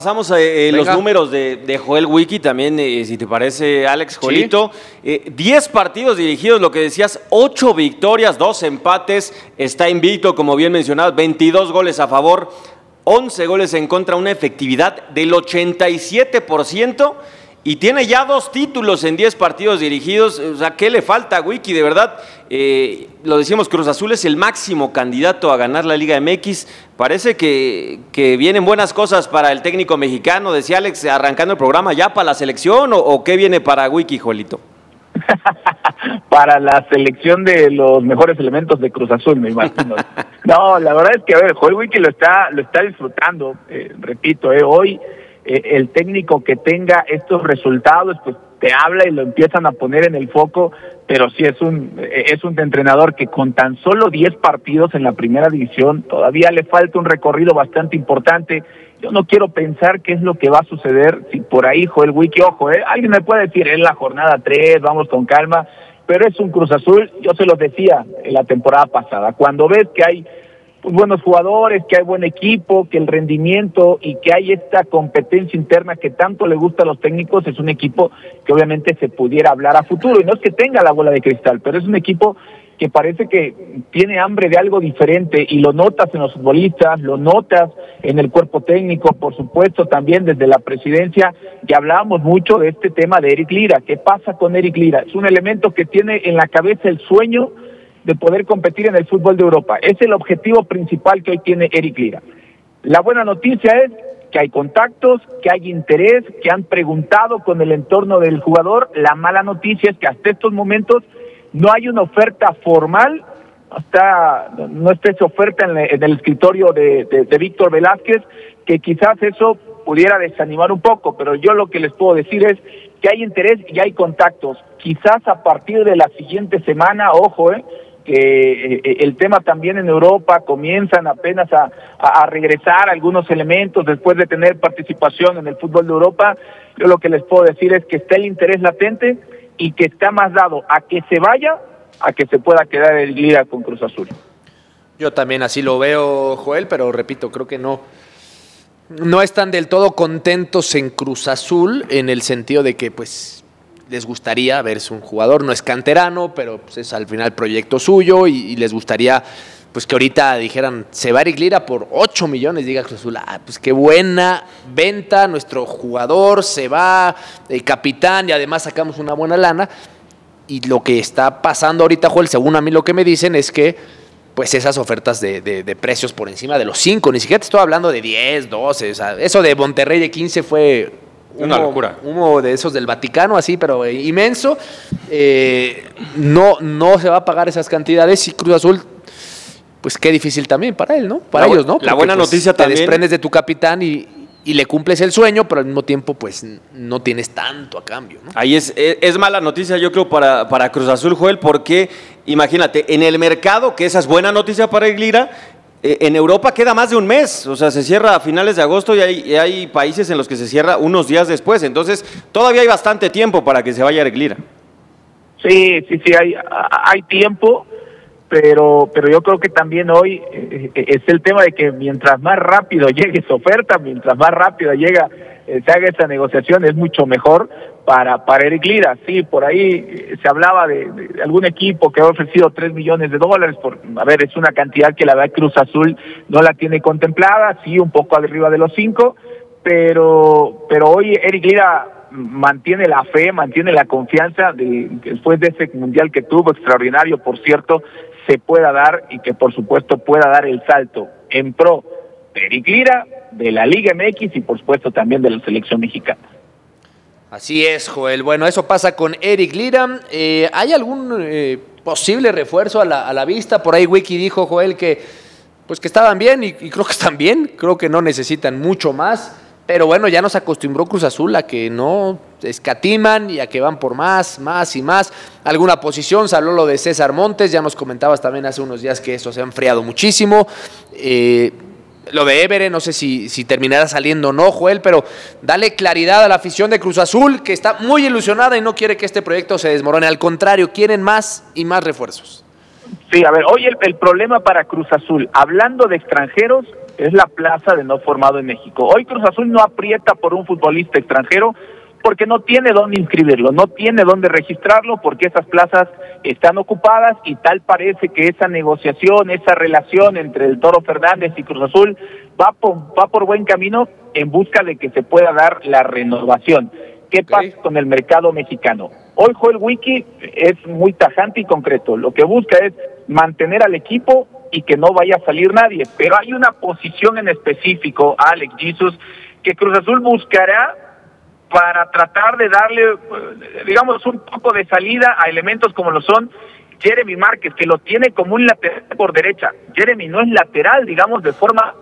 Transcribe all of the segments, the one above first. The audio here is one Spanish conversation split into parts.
Pasamos a los números de Joel Wiki también, si te parece, Alex, Joelito. Sí. 10 partidos dirigidos, lo que decías, 8 victorias, 2 empates, está invicto, como bien mencionabas, 22 goles a favor, 11 goles en contra, una efectividad del 87%. Y tiene ya 2 títulos en 10 partidos dirigidos. O sea, ¿qué le falta a Wiki? De verdad, lo decíamos, Cruz Azul es el máximo candidato a ganar la Liga MX. Parece que vienen buenas cosas para el técnico mexicano. Decía Alex, arrancando el programa, ¿ya para la selección o qué viene para Wiki, Jolito? Para la selección de los mejores elementos de Cruz Azul, me imagino. No, la verdad es que, a ver, Joel Wiki lo está disfrutando. Repito, hoy... el técnico que tenga estos resultados, pues te habla y lo empiezan a poner en el foco, pero sí es un entrenador que con tan solo 10 partidos en la primera división, todavía le falta un recorrido bastante importante. Yo no quiero pensar qué es lo que va a suceder si por ahí Joel Wiki, ojo, alguien me puede decir, es la jornada 3, vamos con calma, pero es un Cruz Azul, yo se los decía en la temporada pasada, cuando ves que hay buenos jugadores, que hay buen equipo, que el rendimiento y que hay esta competencia interna que tanto le gusta a los técnicos, es un equipo que obviamente se pudiera hablar a futuro, y no es que tenga la bola de cristal, pero es un equipo que parece que tiene hambre de algo diferente, y lo notas en los futbolistas, lo notas en el cuerpo técnico, por supuesto también desde la presidencia. Ya hablábamos mucho de este tema de Eric Lira. ¿Qué pasa con Eric Lira? Es un elemento que tiene en la cabeza el sueño de poder competir en el fútbol de Europa. Es el objetivo principal que hoy tiene Eric Lira. La buena noticia es que hay contactos, que hay interés, que han preguntado con el entorno del jugador. La mala noticia es que hasta estos momentos no hay una oferta formal, no está esa oferta en el escritorio de Víctor Velázquez, que quizás eso pudiera desanimar un poco, pero yo lo que les puedo decir es que hay interés y hay contactos. Quizás a partir de la siguiente semana, ojo, que el tema también en Europa comienzan apenas a regresar algunos elementos después de tener participación en el fútbol de Europa. Yo lo que les puedo decir es que está el interés latente y que está más dado a que se vaya a que se pueda quedar el Lira con Cruz Azul. Yo también así lo veo, Joel, pero repito, creo que no están del todo contentos en Cruz Azul, en el sentido de que pues les gustaría verse un jugador, no es canterano, pero pues es al final proyecto suyo, y les gustaría pues que ahorita dijeran, se va Eric Lira por 8 millones, diga Cruz Azul, pues qué buena venta, nuestro jugador se va, capitán, y además sacamos una buena lana. Y lo que está pasando ahorita, Joel, según a mí lo que me dicen es que pues esas ofertas de precios por encima de los 5, ni siquiera te estoy hablando de 10, 12, o sea, eso de Monterrey de 15 fue una locura. Uno de esos del Vaticano, así, pero inmenso. No se va a pagar esas cantidades, y Cruz Azul, pues qué difícil también para él, ¿no? Para ellos, ¿no? Porque, la buena noticia te también. Te desprendes de tu capitán y le cumples el sueño, pero al mismo tiempo, pues, no tienes tanto a cambio, ¿no? Ahí es mala noticia, yo creo, para Cruz Azul, Joel, porque, imagínate, en el mercado, que esa es buena noticia para Eric Lira, en Europa queda más de un mes, o sea, se cierra a finales de agosto, y hay países en los que se cierra unos días después, entonces todavía hay bastante tiempo para que se vaya Eric Lira. Sí, hay tiempo, pero yo creo que también hoy es el tema de que mientras más rápido llegue esa oferta, mientras más rápido se haga esa negociación, es mucho mejor para Eric Lira. Sí, por ahí se hablaba de algún equipo que ha ofrecido $3 millones, es una cantidad que la verdad Cruz Azul no la tiene contemplada, sí, un poco arriba de los 5, pero hoy Eric Lira mantiene la fe, mantiene la confianza después de ese mundial que tuvo, extraordinario, por cierto, se pueda dar, y que por supuesto pueda dar el salto en pro de Eric Lira, de la Liga MX y por supuesto también de la selección mexicana. Así es, Joel. Bueno, eso pasa con Eric Lira. ¿Hay algún posible refuerzo a la vista? Por ahí Wiki dijo, Joel, que estaban bien, y creo que están bien. Creo que no necesitan mucho más. Pero bueno, ya nos acostumbró Cruz Azul a que no escatiman y a que van por más y más. Alguna posición, se habló lo de César Montes, ya nos comentabas también hace unos días que eso se ha enfriado muchísimo. Lo de Évere, no sé si terminará saliendo o no, Joel, pero dale claridad a la afición de Cruz Azul, que está muy ilusionada y no quiere que este proyecto se desmorone. Al contrario, quieren más y más refuerzos. Sí, a ver, hoy el problema para Cruz Azul, hablando de extranjeros, es la plaza de no formado en México. Hoy Cruz Azul no aprieta por un futbolista extranjero porque no tiene dónde inscribirlo, no tiene dónde registrarlo, porque esas plazas están ocupadas y tal parece que esa negociación, esa relación entre el Toro Fernández y Cruz Azul va por buen camino en busca de que se pueda dar la renovación. ¿Qué pasa con el mercado mexicano? Hoy Joel Wiki es muy tajante y concreto. Lo que busca es mantener al equipo y que no vaya a salir nadie. Pero hay una posición en específico, Alex Jesus, que Cruz Azul buscará para tratar de darle, digamos, un poco de salida a elementos como lo son Jeremy Márquez, que lo tiene como un lateral por derecha. Jeremy no es lateral, digamos, de forma...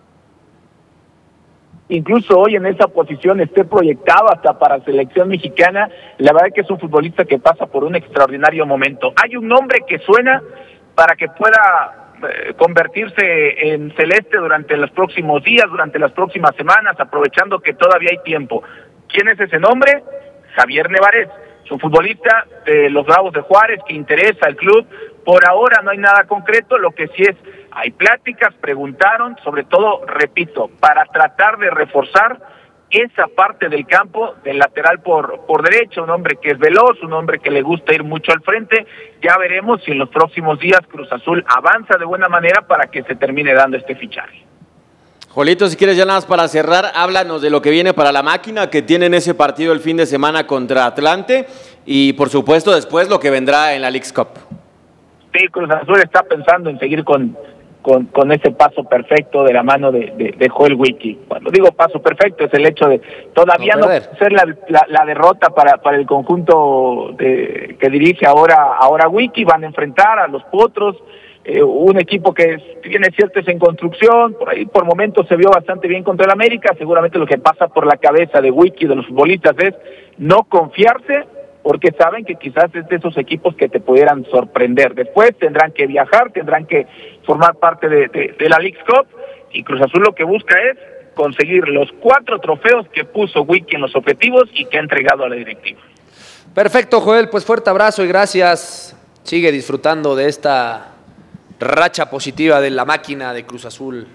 Incluso hoy en esa posición esté proyectado hasta para selección mexicana. La verdad que es un futbolista que pasa por un extraordinario momento. Hay un nombre que suena para que pueda convertirse en celeste durante los próximos días, durante las próximas semanas, aprovechando que todavía hay tiempo. ¿Quién es ese nombre? Javier Nevarez. Es un futbolista de los Bravos de Juárez que interesa al club. Por ahora no hay nada concreto, lo que sí es, hay pláticas, preguntaron, sobre todo, repito, para tratar de reforzar esa parte del campo del lateral por derecha, un hombre que es veloz, un hombre que le gusta ir mucho al frente. Ya veremos si en los próximos días Cruz Azul avanza de buena manera para que se termine dando este fichaje. Jolito, si quieres ya nada más para cerrar, háblanos de lo que viene para la máquina, que tienen ese partido el fin de semana contra Atlante y por supuesto después lo que vendrá en la Leagues Cup. Sí, Cruz Azul está pensando en seguir con ese paso perfecto de la mano de Joel Wiki. Cuando digo paso perfecto es el hecho de todavía no ser la derrota para el conjunto que dirige ahora Wiki. Van a enfrentar a los Potros, un equipo que tiene ciertas en construcción, por ahí por momentos se vio bastante bien contra el América. Seguramente lo que pasa por la cabeza de Wiki, de los futbolistas, es no confiarse, porque saben que quizás es de esos equipos que te pudieran sorprender. Después tendrán que viajar, tendrán que formar parte de la Leagues Cup, y Cruz Azul lo que busca es conseguir los 4 trofeos que puso Wiki en los objetivos y que ha entregado a la directiva. Perfecto, Joel, pues fuerte abrazo y gracias. Sigue disfrutando de esta racha positiva de la máquina de Cruz Azul.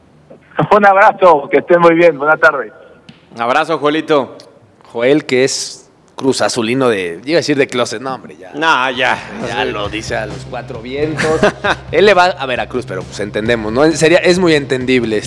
Un abrazo, que estén muy bien, buenas tardes. Un abrazo, Joelito. Joel, que es Cruz Azulino iba a decir de closet, no hombre, ya. No, ya Lo dice a los 4 vientos. Él le va a Veracruz, pero pues entendemos, ¿no? Es muy entendible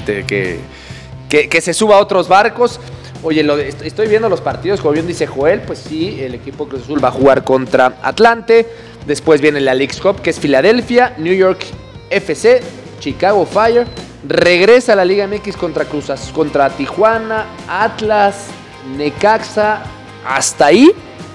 que se suba a otros barcos. Oye, estoy viendo los partidos, como bien dice Joel, pues sí, el equipo Cruz Azul va a jugar contra Atlante. Después viene la Leagues Cup, que es Filadelfia, New York FC, Chicago Fire. Regresa a la Liga MX contra Tijuana, Atlas, Necaxa. Hasta ahí.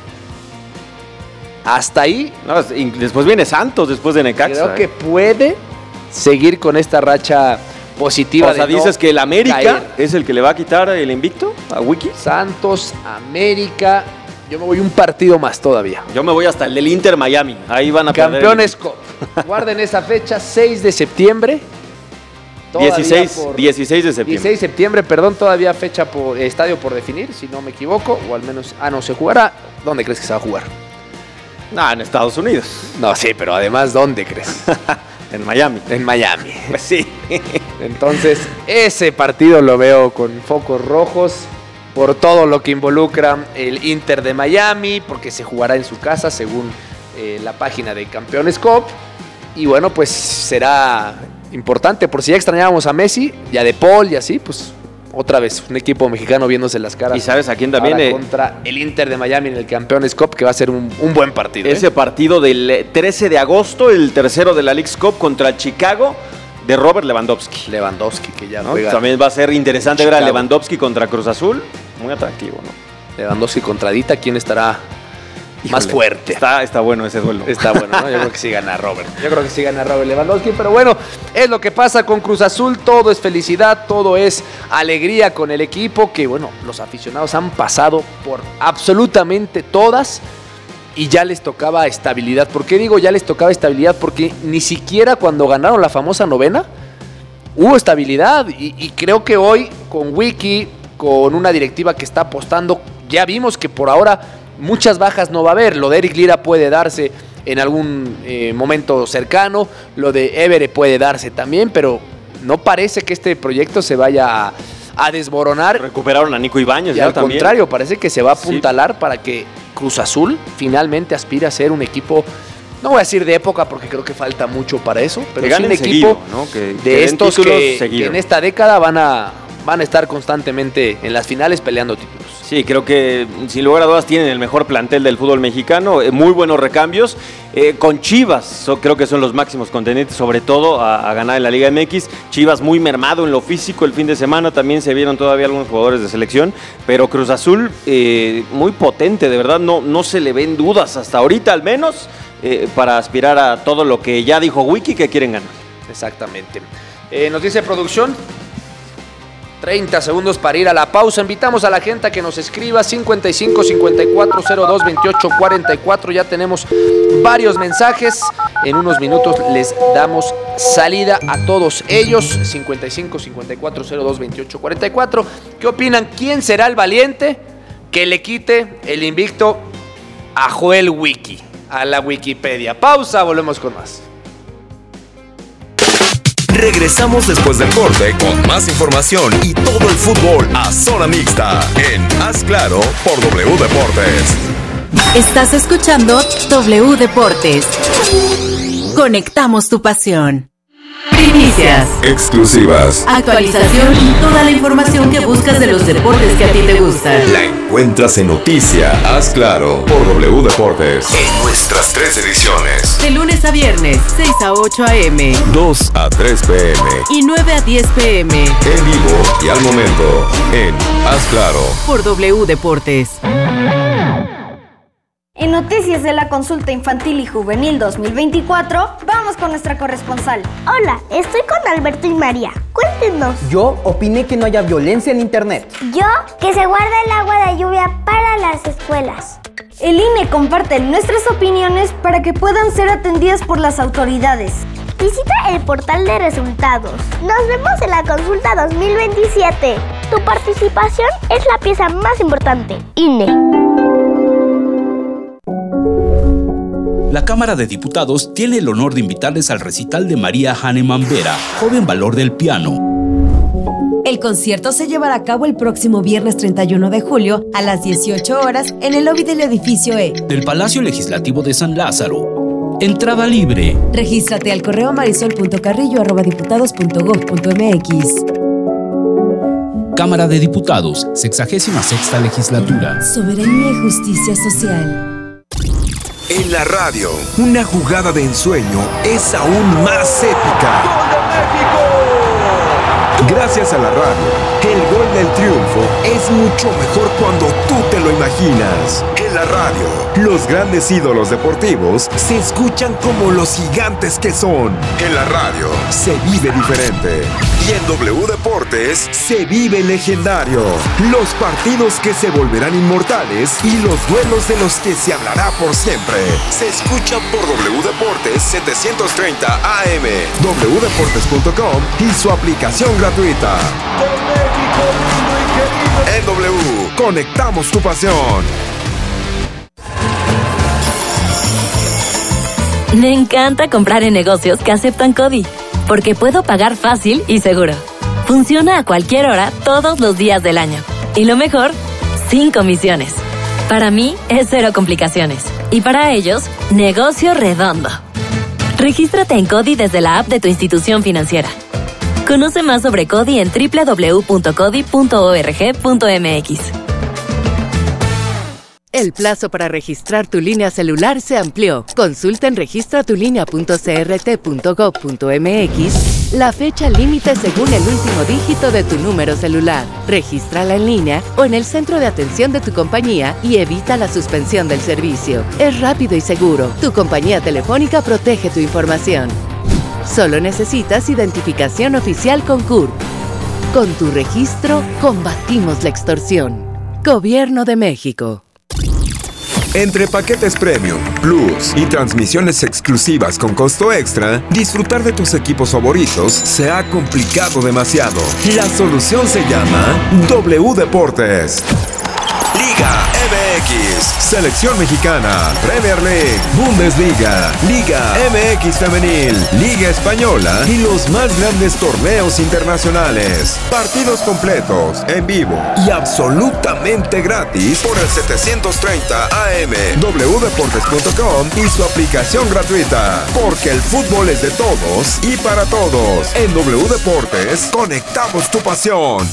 No, después viene Santos, después de Necaxa. Creo que puede seguir con esta racha positiva. O sea, dices que el América es el que le va a quitar el invicto a Wiki. Santos, América. Yo me voy un partido más todavía. Yo me voy hasta el del Inter Miami. Ahí van a Campeones Cup. Guarden esa fecha, 6 de septiembre. 16 de septiembre. 16 de septiembre, perdón, todavía fecha por estadio por definir, si no me equivoco, o al menos, no se jugará. ¿Dónde crees que se va a jugar? No, en Estados Unidos. No, sí, pero además, ¿dónde crees? En Miami. En Miami. Pues sí. Entonces, ese partido lo veo con focos rojos por todo lo que involucra el Inter de Miami, porque se jugará en su casa, según la página de Campeones Cup. Y bueno, pues será importante, por si ya extrañábamos a Messi, ya de Paul y así, pues otra vez un equipo mexicano viéndose las caras. ¿Y sabes a quién también? Contra el Inter de Miami en el Campeones Cup, que va a ser un buen partido. Ese partido del 13 de agosto, el tercero de la Leagues Cup contra Chicago, de Robert Lewandowski. Lewandowski, que ya juega. También va a ser interesante ver a Lewandowski contra Cruz Azul. Muy atractivo, ¿no? Lewandowski contra Dita, ¿quién estará más fuerte? Está bueno ese duelo. Está bueno, ¿no? Yo creo que sí gana Robert. Lewandowski, pero bueno, es lo que pasa con Cruz Azul. Todo es felicidad, todo es alegría con el equipo, que bueno, los aficionados han pasado por absolutamente todas y ya les tocaba estabilidad. ¿Por qué digo ya les tocaba estabilidad? Porque ni siquiera cuando ganaron la famosa novena hubo estabilidad, y creo que hoy con Wiki, con una directiva que está apostando, ya vimos que por ahora muchas bajas no va a haber. Lo de Eric Lira puede darse en algún momento cercano, lo de Évere puede darse también, pero no parece que este proyecto se vaya a desboronar. Recuperaron a Nico Ibáñez. Y al contrario, parece que se va a apuntalar para que Cruz Azul finalmente aspire a ser un equipo, no voy a decir de época porque creo que falta mucho para eso, pero sí un equipo seguido, ¿no? de estos que en esta década van a estar constantemente en las finales peleando títulos. Sí, creo que sin lugar a dudas tienen el mejor plantel del fútbol mexicano, muy buenos recambios. Con Chivas, creo que son los máximos contendientes, sobre todo a ganar en la Liga MX. Chivas muy mermado en lo físico el fin de semana, también se vieron todavía algunos jugadores de selección, pero Cruz Azul muy potente, de verdad, no se le ven dudas hasta ahorita al menos, para aspirar a todo lo que ya dijo Wiki que quieren ganar. Exactamente. Nos dice producción, 30 segundos para ir a la pausa. Invitamos a la gente a que nos escriba 55 54 02 28 44. Ya tenemos varios mensajes. En unos minutos les damos salida a todos ellos. 55 54 02 28 44. ¿Qué opinan? ¿Quién será el valiente que le quite el invicto a Joel Wiki, a la Wikipedia? Pausa, volvemos con más. Regresamos después del corte con más información y todo el fútbol a zona mixta en Haz Claro por W Deportes. Estás escuchando W Deportes. Conectamos tu pasión. Primicias, exclusivas, actualización y toda la información que buscas de los deportes que a ti te gustan. La encuentras en Noticia Haz Claro por W Deportes en nuestras 3 ediciones. De lunes a viernes, 6 a 8 a.m. 2 a 3 p.m. y 9 a 10 p.m. En vivo y al momento en Haz Claro por W Deportes. En noticias de la consulta infantil y juvenil 2024, vamos con nuestra corresponsal. Hola, estoy con Alberto y María. Cuéntenos. Yo opiné que no haya violencia en internet. Yo, que se guarda el agua de lluvia para las escuelas. El INE comparte nuestras opiniones para que puedan ser atendidas por las autoridades. Visita el portal de resultados. Nos vemos en la consulta 2027. Tu participación es la pieza más importante. INE. La Cámara de Diputados tiene el honor de invitarles al recital de María Hahnemann Vera, joven valor del piano. El concierto se llevará a cabo el próximo viernes 31 de julio a las 18 horas en el lobby del edificio E del Palacio Legislativo de San Lázaro. Entrada libre. Regístrate al correo marisol.carrillo@diputados.gov.mx. Cámara de Diputados, 66ª Legislatura. Soberanía y justicia social. En la radio, una jugada de ensueño es aún más épica. ¡Gol de México! Gracias a la radio, el gol del triunfo es mucho mejor cuando tú te lo imaginas. En la radio, los grandes ídolos deportivos se escuchan como los gigantes que son. En la radio, se vive diferente. Y en W Deportes, se vive legendario. Los partidos que se volverán inmortales y los duelos de los que se hablará por siempre. Se escuchan por W Deportes 730 AM, wdeportes.com y su aplicación gratuita. En W, conectamos tu pasión. Me encanta comprar en negocios que aceptan CODI, porque puedo pagar fácil y seguro. Funciona a cualquier hora, todos los días del año. Y lo mejor, sin comisiones. Para mí, es cero complicaciones. Y para ellos, negocio redondo. Regístrate en CODI desde la app de tu institución financiera. Conoce más sobre CODI en www.codi.org.mx. El plazo para registrar tu línea celular se amplió. Consulta en registratulinea.crt.gov.mx la fecha límite según el último dígito de tu número celular. Regístrala en línea o en el centro de atención de tu compañía y evita la suspensión del servicio. Es rápido y seguro. Tu compañía telefónica protege tu información. Solo necesitas identificación oficial con CURP. Con tu registro, combatimos la extorsión. Gobierno de México. Entre paquetes Premium, Plus y transmisiones exclusivas con costo extra, disfrutar de tus equipos favoritos se ha complicado demasiado. La solución se llama W Deportes. Liga MX, Selección Mexicana, Premier League, Bundesliga, Liga MX Femenil, Liga Española y los más grandes torneos internacionales. Partidos completos, en vivo y absolutamente gratis por el 730 AM, wdeportes.com y su aplicación gratuita. Porque el fútbol es de todos y para todos. En W Deportes, conectamos tu pasión.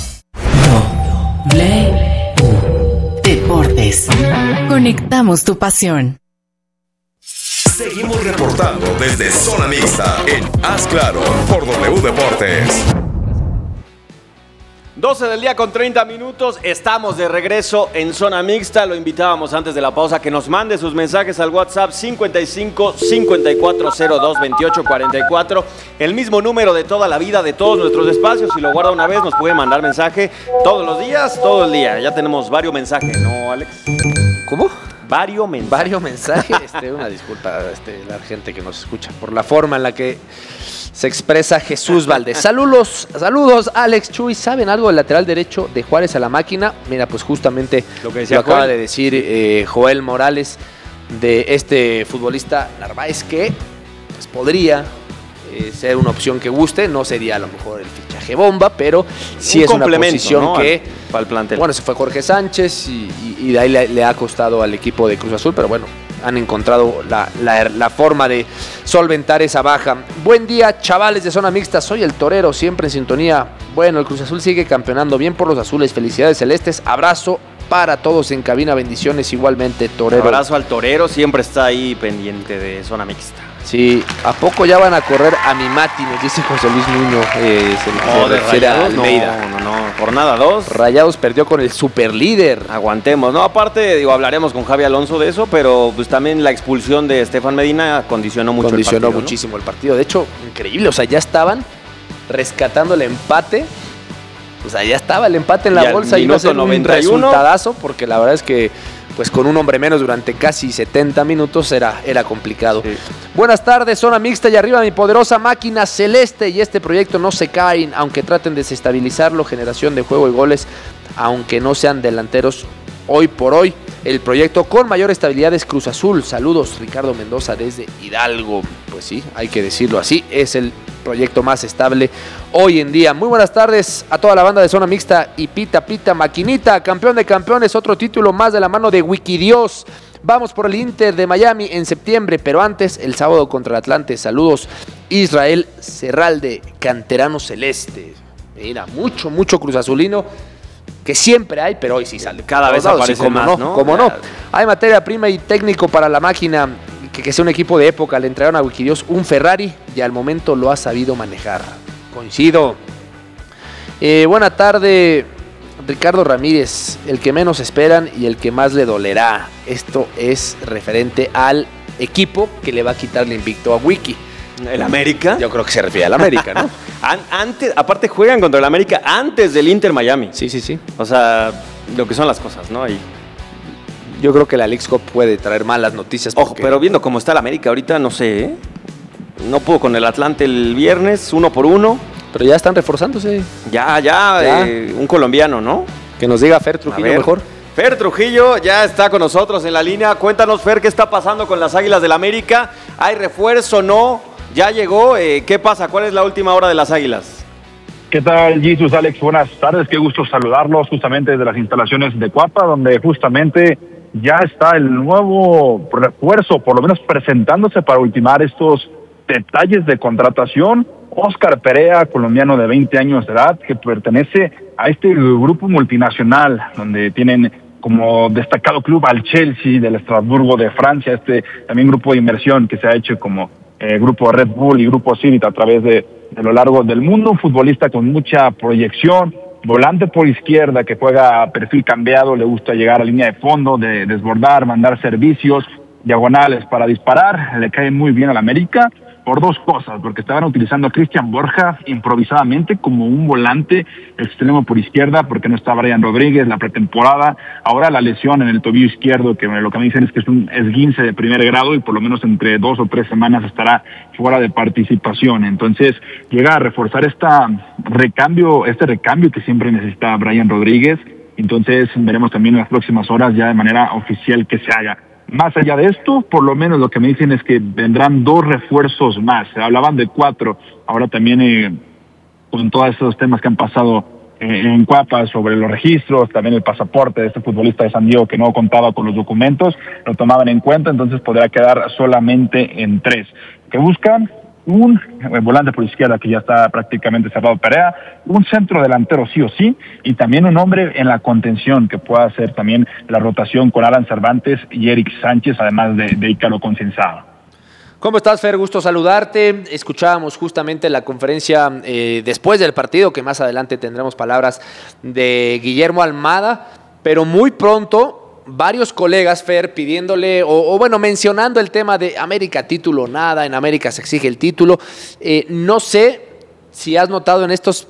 Deportes. Conectamos tu pasión. Seguimos reportando desde Zona Mixta en Haz Claro por W Deportes. 12 del día con 30 minutos, estamos de regreso en Zona Mixta. Lo invitábamos antes de la pausa que nos mande sus mensajes al WhatsApp 55 5402 28 44, el mismo número de toda la vida de todos nuestros espacios. Si lo guarda una vez nos puede mandar mensaje todos los días, todo el día. Ya tenemos varios mensajes, ¿no, Alex? ¿Cómo? Varios mensajes. Una disculpa la gente que nos escucha por la forma en la que se expresa Jesús Valdés. Saludos, Alex, Chuy. ¿Saben algo del lateral derecho de Juárez a la máquina? Mira, pues justamente lo acaba de decir Joel Morales de este futbolista Narváez, que pues, podría ser una opción que guste. No sería a lo mejor el fichaje bomba, pero sí es una posición, ¿no?, que al plantel. Bueno, se fue Jorge Sánchez y de ahí le ha costado al equipo de Cruz Azul, pero bueno, han encontrado la forma de solventar esa baja. Buen día, chavales de Zona Mixta. Soy el Torero, siempre en sintonía. Bueno, el Cruz Azul sigue campeonando bien por los azules. Felicidades celestes. Abrazo para todos en cabina. Bendiciones igualmente, Torero. Abrazo al Torero, siempre está ahí pendiente de Zona Mixta. Sí, ¿a poco ya van a correr a mi Mati? Nos dice José Luis Nuño. De Rayados, no, jornada 2. Rayados perdió con el superlíder. Aguantemos, ¿no? Aparte, hablaremos con Javi Alonso de eso, pero pues también la expulsión de Estefan Medina condicionó muchísimo el partido. De hecho, increíble, o sea, ya estaban rescatando el empate. O sea, ya estaba el empate en la bolsa y iba a ser un resultadazo, porque la verdad es que pues con un hombre menos durante casi 70 minutos era complicado. Sí. Buenas tardes, Zona Mixta, y arriba mi poderosa máquina celeste, y este proyecto no se caen, aunque traten de desestabilizarlo, generación de juego y goles, aunque no sean delanteros hoy por hoy. El proyecto con mayor estabilidad es Cruz Azul. Saludos, Ricardo Mendoza desde Hidalgo. Pues sí, hay que decirlo así, es el proyecto más estable hoy en día. Muy buenas tardes a toda la banda de Zona Mixta y pita maquinita, campeón de campeones, otro título más de la mano de Wikidios. Vamos por el Inter de Miami en septiembre, pero antes el sábado contra el Atlante. Saludos, Israel Serralde, canterano celeste. Mira, mucho Cruz Azulino, que siempre hay, pero hoy sí sale. Cada vez aparece más, ¿no? ¿Cómo no? Hay materia prima y técnico para la máquina, que sea un equipo de época. Le entregaron a Wikidios un Ferrari y al momento lo ha sabido manejar. Coincido. Buena tarde, Ricardo Ramírez, el que menos esperan y el que más le dolerá. Esto es referente al equipo que le va a quitar el invicto a Wiki. ¿El América? Yo creo que se refiere al América, ¿no? Aparte juegan contra el América antes del Inter Miami. Sí. O sea, lo que son las cosas, ¿no? Y yo creo que la Leagues Cup puede traer malas noticias. Ojo, pero viendo cómo está el América ahorita, no sé, ¿eh? No pudo con el Atlante el viernes, 1-1. Pero ya están reforzándose. Ya. Un colombiano, ¿no? Que nos diga Fer Trujillo mejor. Fer Trujillo ya está con nosotros en la línea. Cuéntanos, Fer, ¿qué está pasando con las Águilas del América? ¿Hay refuerzo, no? ¿Ya llegó? ¿Qué pasa? ¿Cuál es la última hora de las Águilas? ¿Qué tal, Jesus, Alex? Buenas tardes, qué gusto saludarlos justamente desde las instalaciones de Cuapa, donde justamente ya está el nuevo refuerzo, por lo menos presentándose para ultimar estos detalles de contratación. Óscar Perea, colombiano de 20 años de edad, que pertenece a este grupo multinacional, donde tienen como destacado club al Chelsea del Estrasburgo de Francia, también grupo de inversión que se ha hecho como grupo Red Bull y grupo Civit a través de lo largo del mundo. Un futbolista con mucha proyección, volante por izquierda que juega a perfil cambiado, le gusta llegar a línea de fondo, de desbordar, mandar servicios, diagonales para disparar. Le cae muy bien al América por dos cosas, porque estaban utilizando a Cristian Borja improvisadamente como un volante extremo por izquierda, porque no está Brian Rodríguez la pretemporada. Ahora la lesión en el tobillo izquierdo, que lo que me dicen es que es un esguince de primer grado y por lo menos entre 2 o 3 semanas estará fuera de participación. Entonces llega a reforzar este recambio que siempre necesita Brian Rodríguez. Entonces veremos también en las próximas horas ya de manera oficial que se haga. Más allá de esto, por lo menos lo que me dicen es que vendrán 2 refuerzos más. Se hablaban de 4, ahora también con todos esos temas que han pasado en Cuapa sobre los registros, también el pasaporte de este futbolista de San Diego que no contaba con los documentos, lo tomaban en cuenta, entonces podrá quedar solamente en 3. Que buscan un volante por izquierda que ya está prácticamente cerrado Perea, un centro delantero sí o sí, y también un hombre en la contención que pueda hacer también la rotación con Alan Cervantes y Eric Sánchez, además de Ícaro Concensado. ¿Cómo estás, Fer? Gusto saludarte. Escuchábamos justamente la conferencia después del partido, que más adelante tendremos palabras de Guillermo Almada, pero muy pronto varios colegas, Fer, pidiéndole, o bueno, mencionando el tema de América título nada, en América se exige el título. No sé si has notado en estos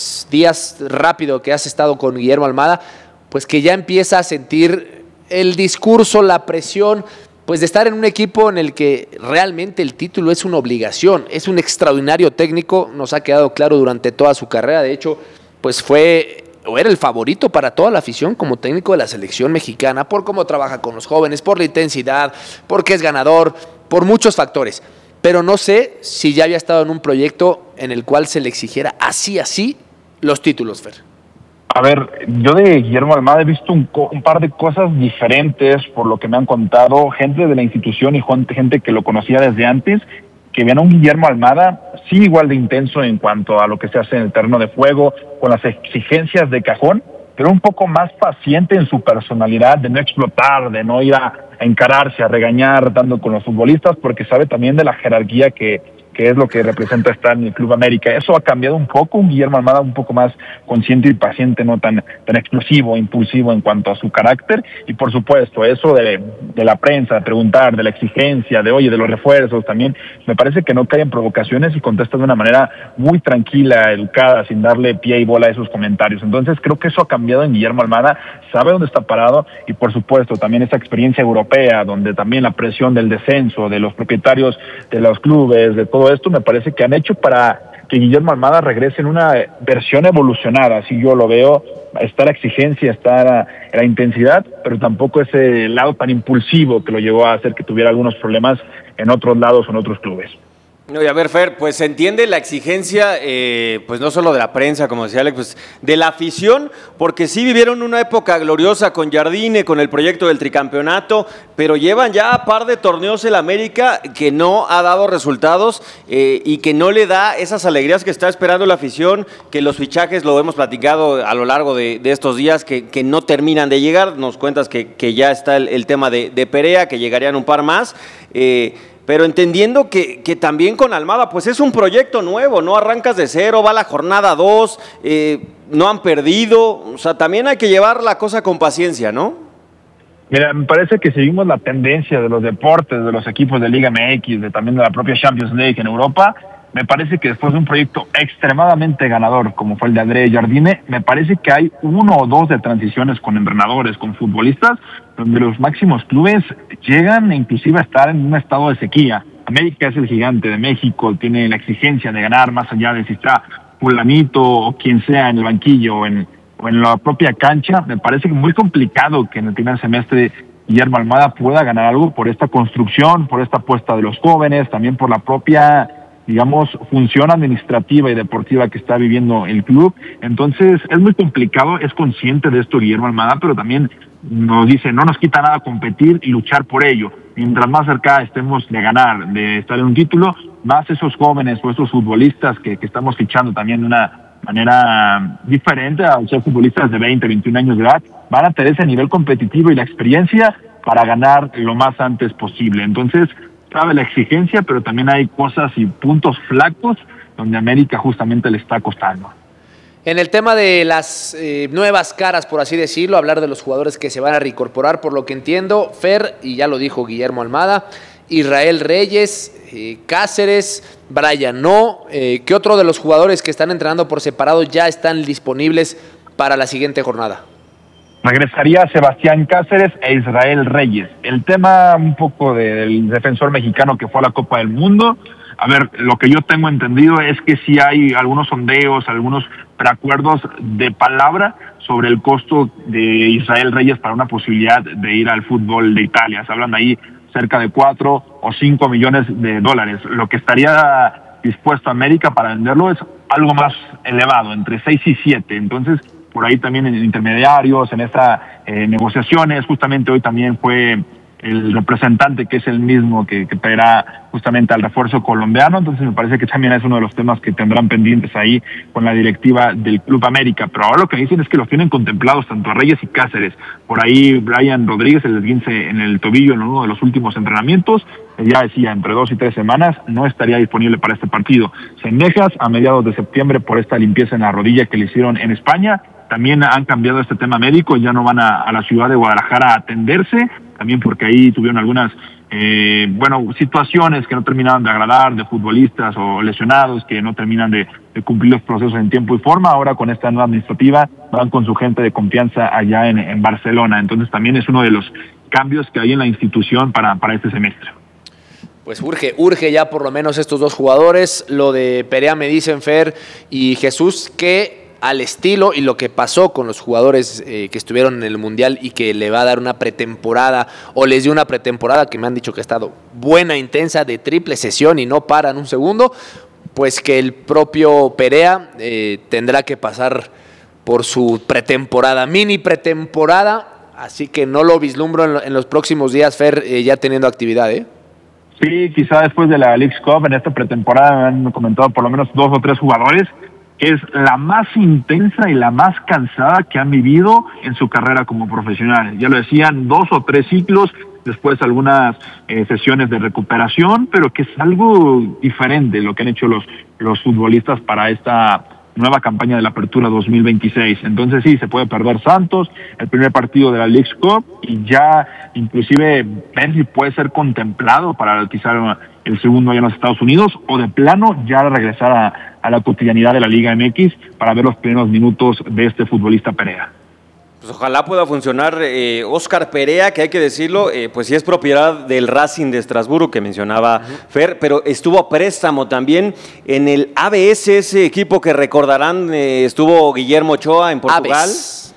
días rápido que has estado con Guillermo Almada, pues que ya empieza a sentir el discurso, la presión, pues de estar en un equipo en el que realmente el título es una obligación, es un extraordinario técnico, nos ha quedado claro durante toda su carrera, de hecho, pues fue o era el favorito para toda la afición como técnico de la selección mexicana, por cómo trabaja con los jóvenes, por la intensidad, porque es ganador, por muchos factores, pero no sé si ya había estado en un proyecto en el cual se le exigiera así los títulos, Fer. A ver, yo de Guillermo Almada he visto un par de cosas diferentes por lo que me han contado gente de la institución y gente que lo conocía desde antes, que ven a un Guillermo Almada sí igual de intenso en cuanto a lo que se hace en el terreno de juego, con las exigencias de cajón, pero un poco más paciente en su personalidad, de no explotar, de no ir a encararse, a regañar tanto con los futbolistas, porque sabe también de la jerarquía que es lo que representa estar en el Club América. Eso ha cambiado un poco, un Guillermo Almada un poco más consciente y paciente, no tan explosivo, impulsivo en cuanto a su carácter, y por supuesto, eso de la prensa, de preguntar, de la exigencia, de los refuerzos también, me parece que no cae en provocaciones y contesta de una manera muy tranquila, educada, sin darle pie y bola a esos comentarios. Entonces creo que eso ha cambiado en Guillermo Almada, sabe dónde está parado, y por supuesto también esa experiencia europea, donde también la presión del descenso, de los propietarios de los clubes, de todo esto, me parece que han hecho para que Guillermo Almada regrese en una versión evolucionada, así yo lo veo. Está la exigencia, está la intensidad, pero tampoco ese lado tan impulsivo que lo llevó a hacer que tuviera algunos problemas en otros lados o en otros clubes. No, y a ver, Fer, pues se entiende la exigencia, pues no solo de la prensa, como decía Alex, pues de la afición, porque sí vivieron una época gloriosa con Jardine, con el proyecto del tricampeonato, pero llevan ya un par de torneos en América que no ha dado resultados y que no le da esas alegrías que está esperando la afición, que los fichajes, lo hemos platicado a lo largo de estos días, que no terminan de llegar. Nos cuentas que ya está el tema de Perea, que llegarían un par más, pero entendiendo que también con Almada, pues es un proyecto nuevo, no arrancas de cero, va la jornada 2, no han perdido, o sea, también hay que llevar la cosa con paciencia, ¿no? Mira, me parece que seguimos la tendencia de los deportes, de los equipos de Liga MX, también de la propia Champions League en Europa. Me parece que después de un proyecto extremadamente ganador, como fue el de André Jardine, me parece que hay 1 o 2 de transiciones con entrenadores, con futbolistas, donde los máximos clubes llegan inclusive a estar en un estado de sequía. América es el gigante de México, tiene la exigencia de ganar más allá de si está fulanito o quien sea en el banquillo o en la propia cancha. Me parece que muy complicado que en el primer semestre Guillermo Almada pueda ganar algo por esta construcción, por esta apuesta de los jóvenes, también por la propia, digamos, función administrativa y deportiva que está viviendo el club. Entonces es muy complicado, es consciente de esto Guillermo Almada, pero también nos dice, no nos quita nada competir y luchar por ello. Mientras más cerca estemos de ganar, de estar en un título, más esos jóvenes o esos futbolistas que estamos fichando también de una manera diferente a ser futbolistas de 20, 21 años de edad, van a tener ese nivel competitivo y la experiencia para ganar lo más antes posible. Entonces, cabe la exigencia, pero también hay cosas y puntos flacos donde América justamente le está costando. En el tema de las nuevas caras, por así decirlo, hablar de los jugadores que se van a reincorporar, por lo que entiendo, Fer, y ya lo dijo Guillermo Almada, Israel Reyes, Cáceres, Brian No, ¿qué otro de los jugadores que están entrenando por separado ya están disponibles para la siguiente jornada? Regresaría Sebastián Cáceres e Israel Reyes. El tema un poco del defensor mexicano que fue a la Copa del Mundo, a ver, lo que yo tengo entendido es que sí hay algunos sondeos, algunos preacuerdos de palabra sobre el costo de Israel Reyes para una posibilidad de ir al fútbol de Italia. Se hablan ahí cerca de 4 o 5 millones de dólares. Lo que estaría dispuesto América para venderlo es algo más elevado, entre 6 y 7. Entonces, por ahí también en intermediarios, en estas negociaciones, justamente hoy también fue el representante, que es el mismo que traerá justamente al refuerzo colombiano. Entonces me parece que también es uno de los temas que tendrán pendientes ahí con la directiva del Club América. Pero ahora lo que dicen es que los tienen contemplados tanto a Reyes y Cáceres. Por ahí Brian Rodríguez, el esguince en el tobillo en uno de los últimos entrenamientos, ya decía, entre 2 y 3 semanas no estaría disponible para este partido. Cendejas a mediados de septiembre por esta limpieza en la rodilla que le hicieron en España. También han cambiado este tema médico, ya no van a la ciudad de Guadalajara a atenderse, también porque ahí tuvieron algunas situaciones que no terminaban de agradar, de futbolistas o lesionados que no terminan de cumplir los procesos en tiempo y forma. Ahora con esta nueva administrativa van con su gente de confianza allá en Barcelona. Entonces también es uno de los cambios que hay en la institución para este semestre. Pues urge ya por lo menos estos dos jugadores. Lo de Perea, me dicen Fer y Jesús, que al estilo y lo que pasó con los jugadores que estuvieron en el Mundial y que le va a dar una pretemporada, o les dio una pretemporada que me han dicho que ha estado buena, intensa, de triple sesión y no paran un segundo, pues que el propio Perea tendrá que pasar por su pretemporada, mini pretemporada, así que no lo vislumbro en los próximos días, Fer, ya teniendo actividad, Sí, quizá después de la Leagues Cup, en esta pretemporada me han comentado por lo menos 2 o 3 jugadores, que es la más intensa y la más cansada que han vivido en su carrera como profesionales. Ya lo decían, 2 o 3 ciclos, después algunas sesiones de recuperación, pero que es algo diferente lo que han hecho los futbolistas para esta nueva campaña de la Apertura 2026. Entonces sí, se puede perder Santos, el primer partido de la Leagues Cup, y ya inclusive ver si puede ser contemplado para quizá el segundo allá en los Estados Unidos, o de plano ya regresar a la cotidianidad de la Liga MX para ver los primeros minutos de este futbolista Perea. Pues ojalá pueda funcionar. Óscar Perea, que hay que decirlo, pues sí es propiedad del Racing de Estrasburgo, que mencionaba Fer, pero estuvo a préstamo también en el ABS, ese equipo que recordarán, estuvo Guillermo Ochoa en Portugal.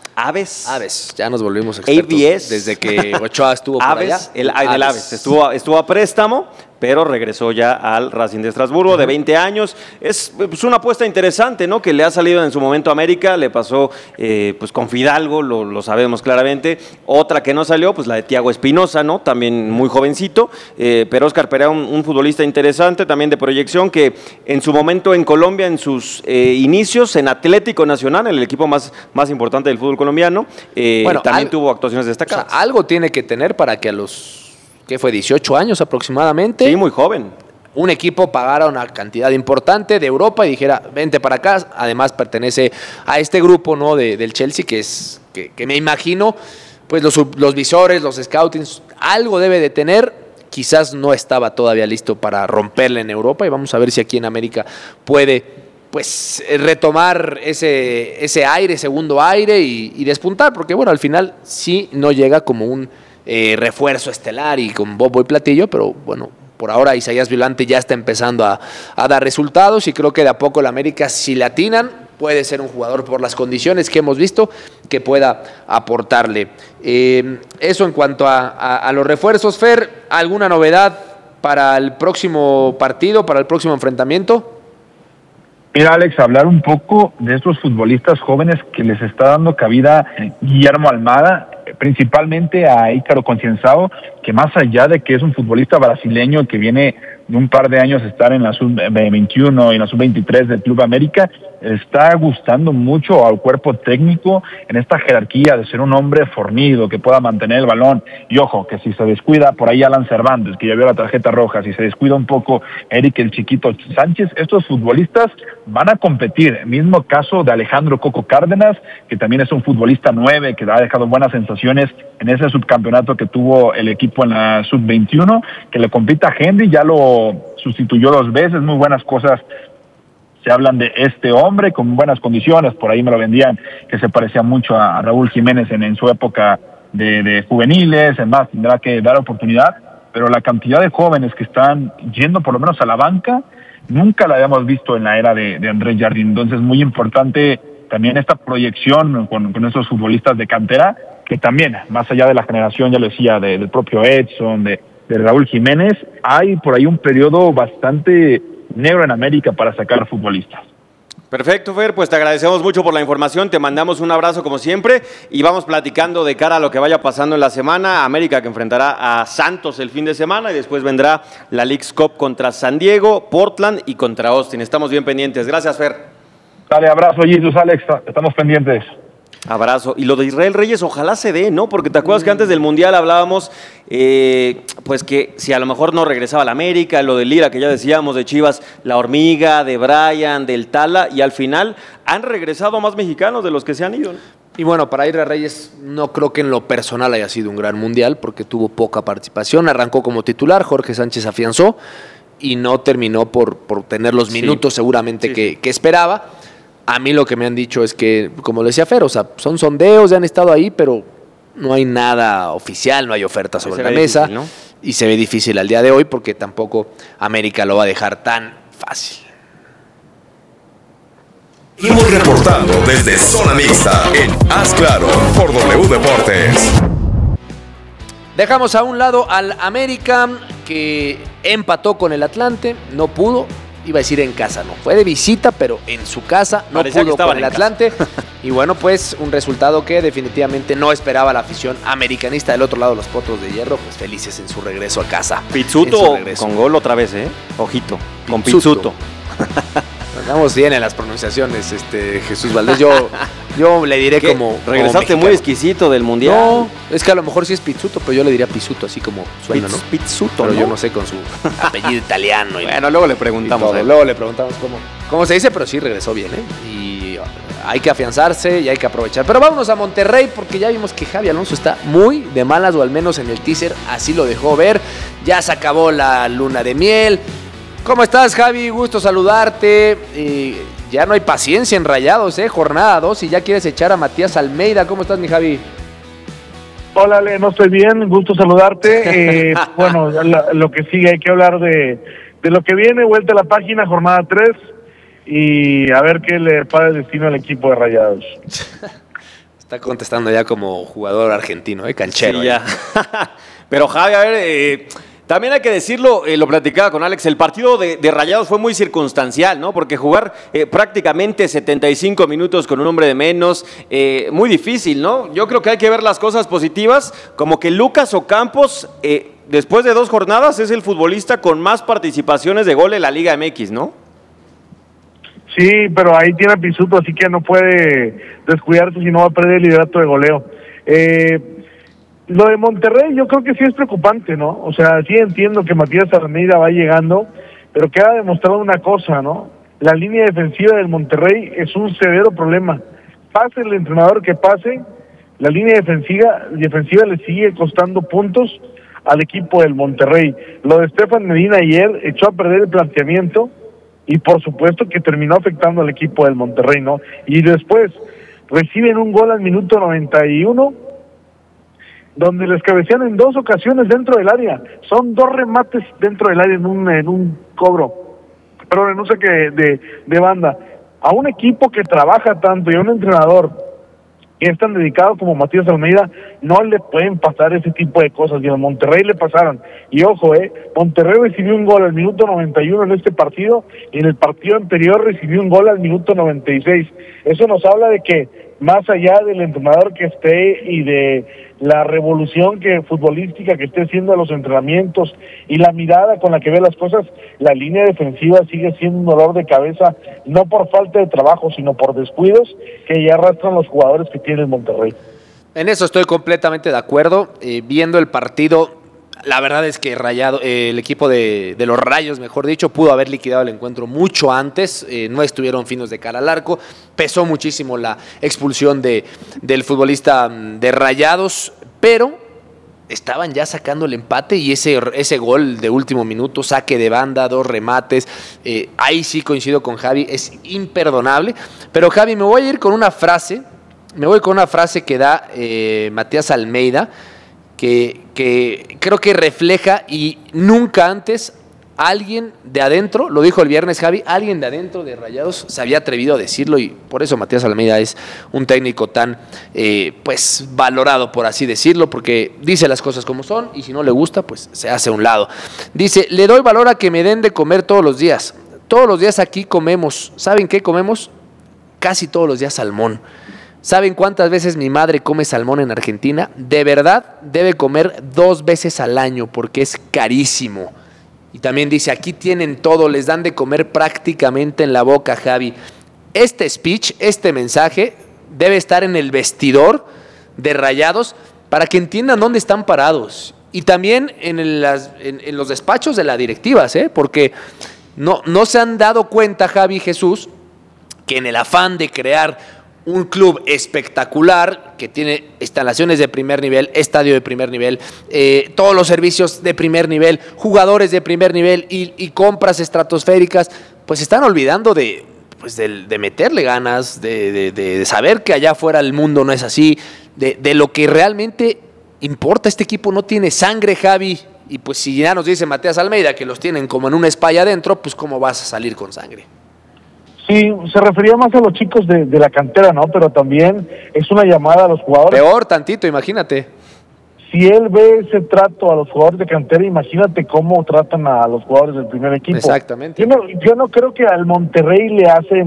Aves. Ya nos volvimos expertos. ABS. Desde que Ochoa estuvo por allá. El Aves. Estuvo a préstamo, pero regresó ya al Racing de Estrasburgo, de 20 años. Es pues, una apuesta interesante, ¿no? Que le ha salido en su momento a América, le pasó pues con Fidalgo, lo sabemos claramente. Otra que no salió, pues la de Thiago Espinosa, ¿no? También muy jovencito, pero Óscar Perea, un futbolista interesante, también de proyección, que en su momento en Colombia, en sus inicios, en Atlético Nacional, el equipo más importante del fútbol colombiano, también tuvo actuaciones destacadas. O sea, algo tiene que tener para que a los... ¿Qué fue? 18 años aproximadamente. Sí, muy joven. Un equipo pagara una cantidad importante de Europa y dijera, vente para acá. Además pertenece a este grupo, ¿no? del Chelsea, que me imagino, pues los visores, los scoutings, algo debe de tener. Quizás no estaba todavía listo para romperle en Europa, y vamos a ver si aquí en América puede, pues, retomar ese aire, segundo aire y despuntar, porque bueno, al final sí no llega como un refuerzo estelar y con bombo y platillo, pero bueno, por ahora Isaías Violante ya está empezando a dar resultados, y creo que de a poco la América, si le atinan, puede ser un jugador por las condiciones que hemos visto que pueda aportarle. Eso en cuanto a los refuerzos. Fer, ¿alguna novedad para el próximo partido, para el próximo enfrentamiento? Mira, Alex, hablar un poco de estos futbolistas jóvenes que les está dando cabida Guillermo Almada, principalmente a Ícaro Concienzao, que más allá de que es un futbolista brasileño que viene de un par de años estar en la sub-21 y en la sub-23 del Club América, está gustando mucho al cuerpo técnico en esta jerarquía de ser un hombre fornido, que pueda mantener el balón. Y ojo, que si se descuida por ahí Alan Cervantes, que ya vio la tarjeta roja, si se descuida un poco Eric el Chiquito Sánchez, estos futbolistas van a competir. Mismo caso de Alejandro Coco Cárdenas, que también es un futbolista 9, que ha dejado buenas sensaciones en ese subcampeonato que tuvo el equipo en la sub-21, que le compita a Henry, ya lo sustituyó 2 veces, muy buenas cosas se hablan de este hombre, con buenas condiciones. Por ahí me lo vendían que se parecía mucho a Raúl Jiménez en su época de juveniles. Además, tendrá que dar oportunidad, pero la cantidad de jóvenes que están yendo por lo menos a la banca, nunca la habíamos visto en la era de Andrés Jardín. Entonces, muy importante también esta proyección con esos futbolistas de cantera, que también, más allá de la generación, ya lo decía, del propio Edson, de Raúl Jiménez, hay por ahí un periodo bastante negro en América para sacar futbolistas. Perfecto, Fer, pues te agradecemos mucho por la información, te mandamos un abrazo como siempre y vamos platicando de cara a lo que vaya pasando en la semana. América que enfrentará a Santos el fin de semana y después vendrá la Leagues Cup contra San Diego, Portland y contra Austin. Estamos bien pendientes. Gracias, Fer. Dale, abrazo, Jesus, Alex, estamos pendientes. Abrazo. Y lo de Israel Reyes, ojalá se dé, ¿no? Porque te acuerdas que antes del Mundial hablábamos, pues que si a lo mejor no regresaba a la América, lo de Lira, que ya decíamos, de Chivas, la Hormiga, de Brian, del Tala, y al final han regresado más mexicanos de los que se han ido, ¿no? Y bueno, para Israel Reyes no creo que en lo personal haya sido un gran Mundial, porque tuvo poca participación, arrancó como titular, Jorge Sánchez afianzó, y no terminó por tener los minutos seguramente que esperaba. A mí lo que me han dicho es que, como le decía Fer, o sea, son sondeos, ya han estado ahí, pero no hay nada oficial, no hay oferta sobre la mesa. Difícil, ¿no? Y se ve difícil al día de hoy porque tampoco América lo va a dejar tan fácil. Hemos reportado desde Zona Mixta en Haz Claro por W Deportes. Dejamos a un lado al América, que empató con el Atlante, no pudo. Iba a decir en casa, no. Fue de visita, pero en su casa no pudo con el Atlante. Y bueno, pues un resultado que definitivamente no esperaba la afición americanista del otro lado, los Potros de Hierro, pues felices en su regreso a casa. Pizzuto con gol otra vez, Ojito, con Pizzuto. Andamos bien en las pronunciaciones, Jesús Valdés. Yo le diré como regresaste muy exquisito del Mundial. No, es que a lo mejor sí es Pizzuto, pero yo le diría Pizzuto, así como suena, ¿no? Pizzuto, pero ¿no? Yo no sé con su apellido italiano. Bueno, luego le preguntamos. Luego le preguntamos cómo se dice, pero sí regresó bien, Y hay que afianzarse y hay que aprovechar. Pero vámonos a Monterrey, porque ya vimos que Javi Alonso está muy de malas, o al menos en el teaser así lo dejó ver. Ya se acabó la luna de miel. ¿Cómo estás, Javi? Gusto saludarte. Ya no hay paciencia en Rayados, jornada 2 y ya quieres echar a Matías Almeida. ¿Cómo estás, mi Javi? Hola, Ale, no estoy bien, gusto saludarte. Bueno, lo que sigue, hay que hablar de lo que viene, vuelta a la página, jornada 3, y a ver qué le para el destino al equipo de Rayados. Está contestando ya como jugador argentino, canchero. Sí, ya. Pero Javi, a ver, también hay que decirlo, lo platicaba con Alex, el partido de Rayados fue muy circunstancial, ¿no? Porque jugar prácticamente 75 minutos con un hombre de menos, muy difícil, ¿no? Yo creo que hay que ver las cosas positivas, como que Lucas Ocampos, después de 2 jornadas, es el futbolista con más participaciones de gol en la Liga MX, ¿no? Sí, pero ahí tiene a Pizzuto, así que no puede descuidarse si no va a perder el liderato de goleo. Lo de Monterrey yo creo que sí es preocupante, ¿no? O sea, sí entiendo que Matías Almeida va llegando, pero queda demostrado una cosa, ¿no? La línea defensiva del Monterrey es un severo problema. Pase el entrenador que pase, la línea defensiva le sigue costando puntos al equipo del Monterrey. Lo de Estefan Medina ayer echó a perder el planteamiento y por supuesto que terminó afectando al equipo del Monterrey, ¿no? Y después reciben un gol al minuto 91, donde les cabecean en 2 ocasiones dentro del área. Son 2 remates dentro del área en un cobro, pero en un saque de banda. A un equipo que trabaja tanto y a un entrenador que es tan dedicado como Matías Almeida, no le pueden pasar ese tipo de cosas, y a Monterrey le pasaron. Y ojo, Monterrey recibió un gol al minuto 91 en este partido, y en el partido anterior recibió un gol al minuto 96. Eso nos habla de que, más allá del entrenador que esté y de la revolución futbolística que esté haciendo a los entrenamientos y la mirada con la que ve las cosas, la línea defensiva sigue siendo un dolor de cabeza, no por falta de trabajo, sino por descuidos que ya arrastran los jugadores que tiene el Monterrey. En eso estoy completamente de acuerdo. Viendo el partido, la verdad es que el equipo de los Rayos, mejor dicho, pudo haber liquidado el encuentro mucho antes. No estuvieron finos de cara al arco. Pesó muchísimo la expulsión del futbolista de Rayados, pero estaban ya sacando el empate, y ese gol de último minuto, saque de banda, 2 remates, ahí sí coincido con Javi, es imperdonable. Pero Javi, me voy a ir con una frase que da Matías Almeida, que creo que refleja, y nunca antes alguien de adentro, lo dijo el viernes Javi, alguien de adentro de Rayados se había atrevido a decirlo y por eso Matías Almeida es un técnico tan pues valorado, por así decirlo, porque dice las cosas como son y si no le gusta, pues se hace a un lado. Dice, le doy valor a que me den de comer todos los días. Todos los días aquí comemos. ¿Saben qué comemos? Casi todos los días salmón. ¿Saben cuántas veces mi madre come salmón en Argentina? De verdad, debe comer 2 veces al año porque es carísimo. Y también dice, aquí tienen todo, les dan de comer prácticamente en la boca, Javi. Este speech, este mensaje, debe estar en el vestidor de Rayados para que entiendan dónde están parados. Y también en los despachos de las directivas, porque no se han dado cuenta, Javi y Jesús, que en el afán de crear un club espectacular que tiene instalaciones de primer nivel, estadio de primer nivel, todos los servicios de primer nivel, jugadores de primer nivel y compras estratosféricas, pues se están olvidando de meterle ganas, de saber que allá afuera el mundo no es así, de lo que realmente importa. Este equipo no tiene sangre, Javi, y pues si ya nos dice Matías Almeida que los tienen como en una espalla adentro, pues cómo vas a salir con sangre. Sí, se refería más a los chicos de la cantera, ¿no? Pero también es una llamada a los jugadores. Peor tantito, imagínate. Si él ve ese trato a los jugadores de cantera, imagínate cómo tratan a los jugadores del primer equipo. Exactamente. Yo no creo que al Monterrey le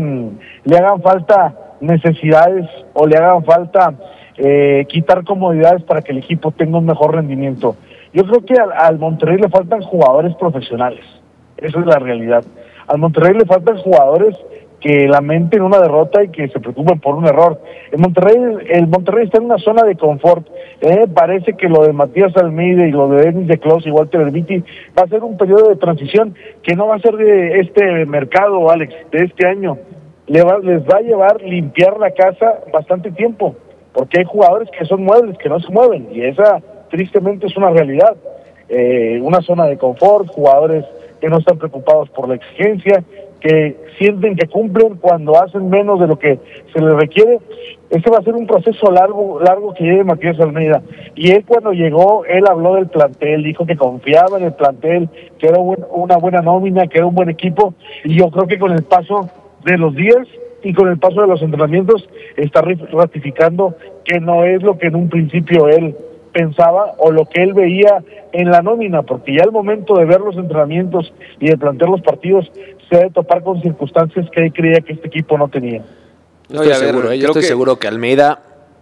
hagan falta necesidades o le hagan falta quitar comodidades para que el equipo tenga un mejor rendimiento. Yo creo que al Monterrey le faltan jugadores profesionales. Esa es la realidad. Al Monterrey le faltan jugadores que lamenten una derrota y que se preocupen por un error. El Monterrey está en una zona de confort. Parece que lo de Matías Almeida y lo de Denis de Clos y Walter Erviti va a ser un periodo de transición que no va a ser de este mercado, Alex, de este año. Les va a llevar limpiar la casa bastante tiempo, porque hay jugadores que son muebles, que no se mueven, y esa tristemente es una realidad. Una zona de confort, jugadores que no están preocupados por la exigencia, que sienten que cumplen cuando hacen menos de lo que se les requiere. Ese va a ser un proceso largo que lleve Matías Almeida. Y él cuando llegó, él habló del plantel, dijo que confiaba en el plantel, que era una buena nómina, que era un buen equipo, y yo creo que con el paso de los días y con el paso de los entrenamientos está ratificando que no es lo que en un principio él pensaba o lo que él veía en la nómina, porque ya al momento de ver los entrenamientos y de plantear los partidos se debe topar con circunstancias que él creía que este equipo no tenía. Yo estoy seguro que Almeida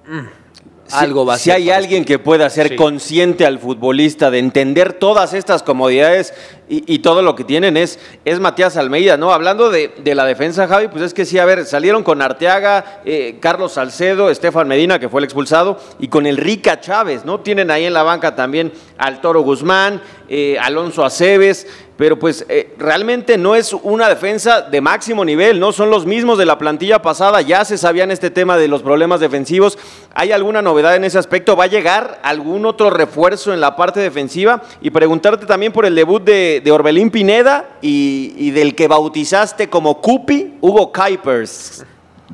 algo va a ser. Si hay alguien que pueda ser consciente al futbolista de entender todas estas comodidades y todo lo que tienen es Matías Almeida, ¿no? Hablando de la defensa, Javi, pues es que sí, a ver, salieron con Arteaga, Carlos Salcedo, Estefan Medina, que fue el expulsado, y con el Rica Chávez, ¿no? Tienen ahí en la banca también al Toro Guzmán, Alonso Aceves, pero pues realmente no es una defensa de máximo nivel, ¿no? Son los mismos de la plantilla pasada, ya se sabían este tema de los problemas defensivos. ¿Hay alguna novedad en ese aspecto? ¿Va a llegar algún otro refuerzo en la parte defensiva? Y preguntarte también por el debut de Orbelín Pineda y del que bautizaste como Cupi, Hugo Kuipers.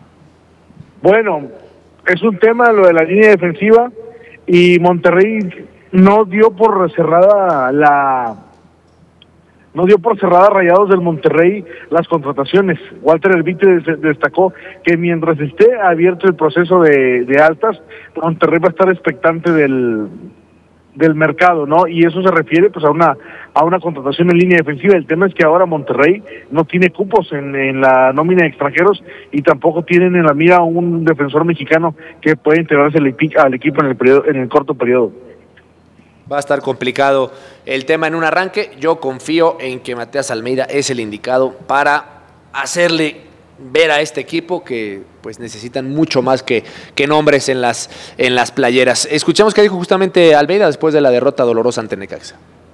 Bueno, es un tema lo de la línea defensiva y Monterrey no dio por cerrada Rayados del Monterrey las contrataciones. Walter Erviti destacó que mientras esté abierto el proceso de altas, Monterrey va a estar expectante del mercado, ¿no? Y eso se refiere pues a una contratación en línea defensiva. El tema es que ahora Monterrey no tiene cupos en la nómina de extranjeros y tampoco tienen en la mira un defensor mexicano que pueda integrarse al equipo en el corto periodo. Va a estar complicado el tema en un arranque. Yo confío en que Matías Almeida es el indicado para hacerle ver a este equipo que pues necesitan mucho más que nombres en las playeras. Escuchemos qué dijo justamente Almeida después de la derrota dolorosa ante Necaxa.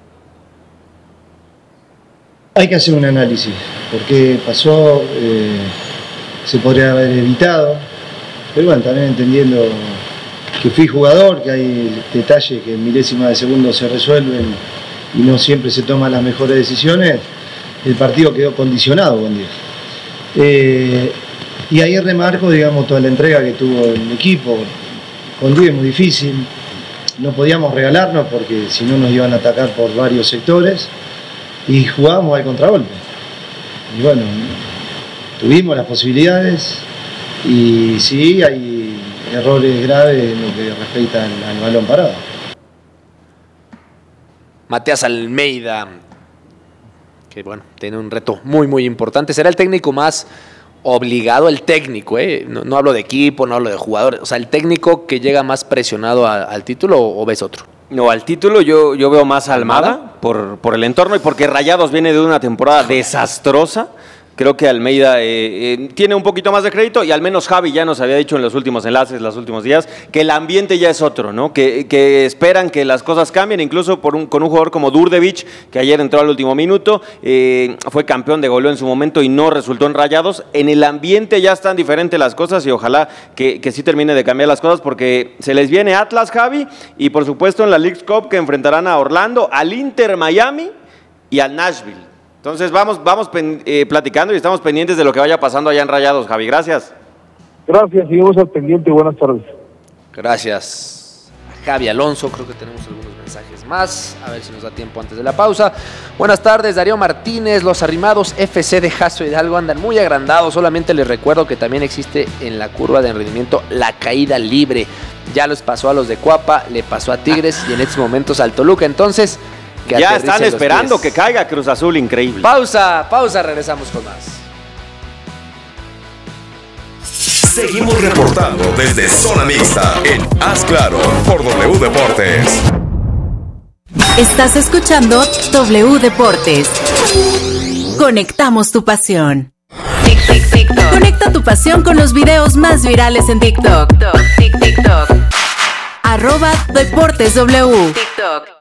Hay que hacer un análisis, porque pasó, se podría haber evitado, pero bueno, también entendiendo que fui jugador, que hay detalles que en milésimas de segundo se resuelven y no siempre se toman las mejores decisiones, el partido quedó condicionado con Diez. Y ahí remarco, digamos, toda la entrega que tuvo el equipo. Con Diez muy difícil, no podíamos regalarnos porque si no nos iban a atacar por varios sectores. y jugábamos al contragolpe. Y bueno, tuvimos las posibilidades y sí, hay errores graves en lo que respecta al balón parado. Matías Almeida, que bueno, tiene un reto muy, muy importante. Será el técnico más obligado, el técnico, no hablo de equipo, no hablo de jugadores. O sea, el técnico que llega más presionado al título, ¿o ves otro? No, al título yo veo más a Almada por el entorno y porque Rayados viene de una temporada desastrosa. Creo que Almeida tiene un poquito más de crédito y al menos Javi ya nos había dicho en los últimos enlaces, los últimos días, que el ambiente ya es otro, ¿no? Que esperan que las cosas cambien, incluso con un jugador como Đurđević, que ayer entró al último minuto, fue campeón de goleo en su momento y no resultó en Rayados. En el ambiente ya están diferentes las cosas y ojalá que sí termine de cambiar las cosas porque se les viene Atlas, Javi, y por supuesto en la Leagues Cup que enfrentarán a Orlando, al Inter Miami y al Nashville. Entonces vamos platicando y estamos pendientes de lo que vaya pasando allá en Rayados, Javi. Gracias. Gracias, seguimos al pendiente y buenas tardes. Gracias, Javi Alonso. Creo que tenemos algunos mensajes más. A ver si nos da tiempo antes de la pausa. Buenas tardes, Darío Martínez. Los arrimados FC de Jaso Hidalgo andan muy agrandados. Solamente les recuerdo que también existe en la curva de rendimiento la caída libre. Ya les pasó a los de Cuapa, le pasó a Tigres y en estos momentos al Toluca. Entonces, ya están esperando que caiga Cruz Azul, increíble. Pausa, regresamos con más. Seguimos reportando desde Zona Mixta en Haz Claro por W Deportes. Estás escuchando W Deportes. Conectamos tu pasión. Conecta tu pasión con los videos más virales en TikTok. @DeportesW. TikTok.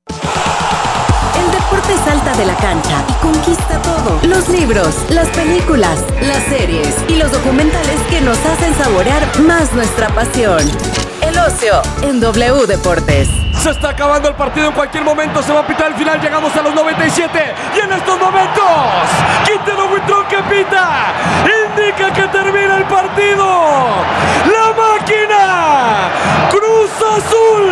El deporte salta de la cancha y conquista todo. Los libros, las películas, las series y los documentales que nos hacen saborear más nuestra pasión. El ocio en W Deportes. Se está acabando el partido, en cualquier momento se va a pitar el final. Llegamos a los 97 y en estos momentos Quintero Huitrón que pita indica que termina el partido. La máquina Cruz Azul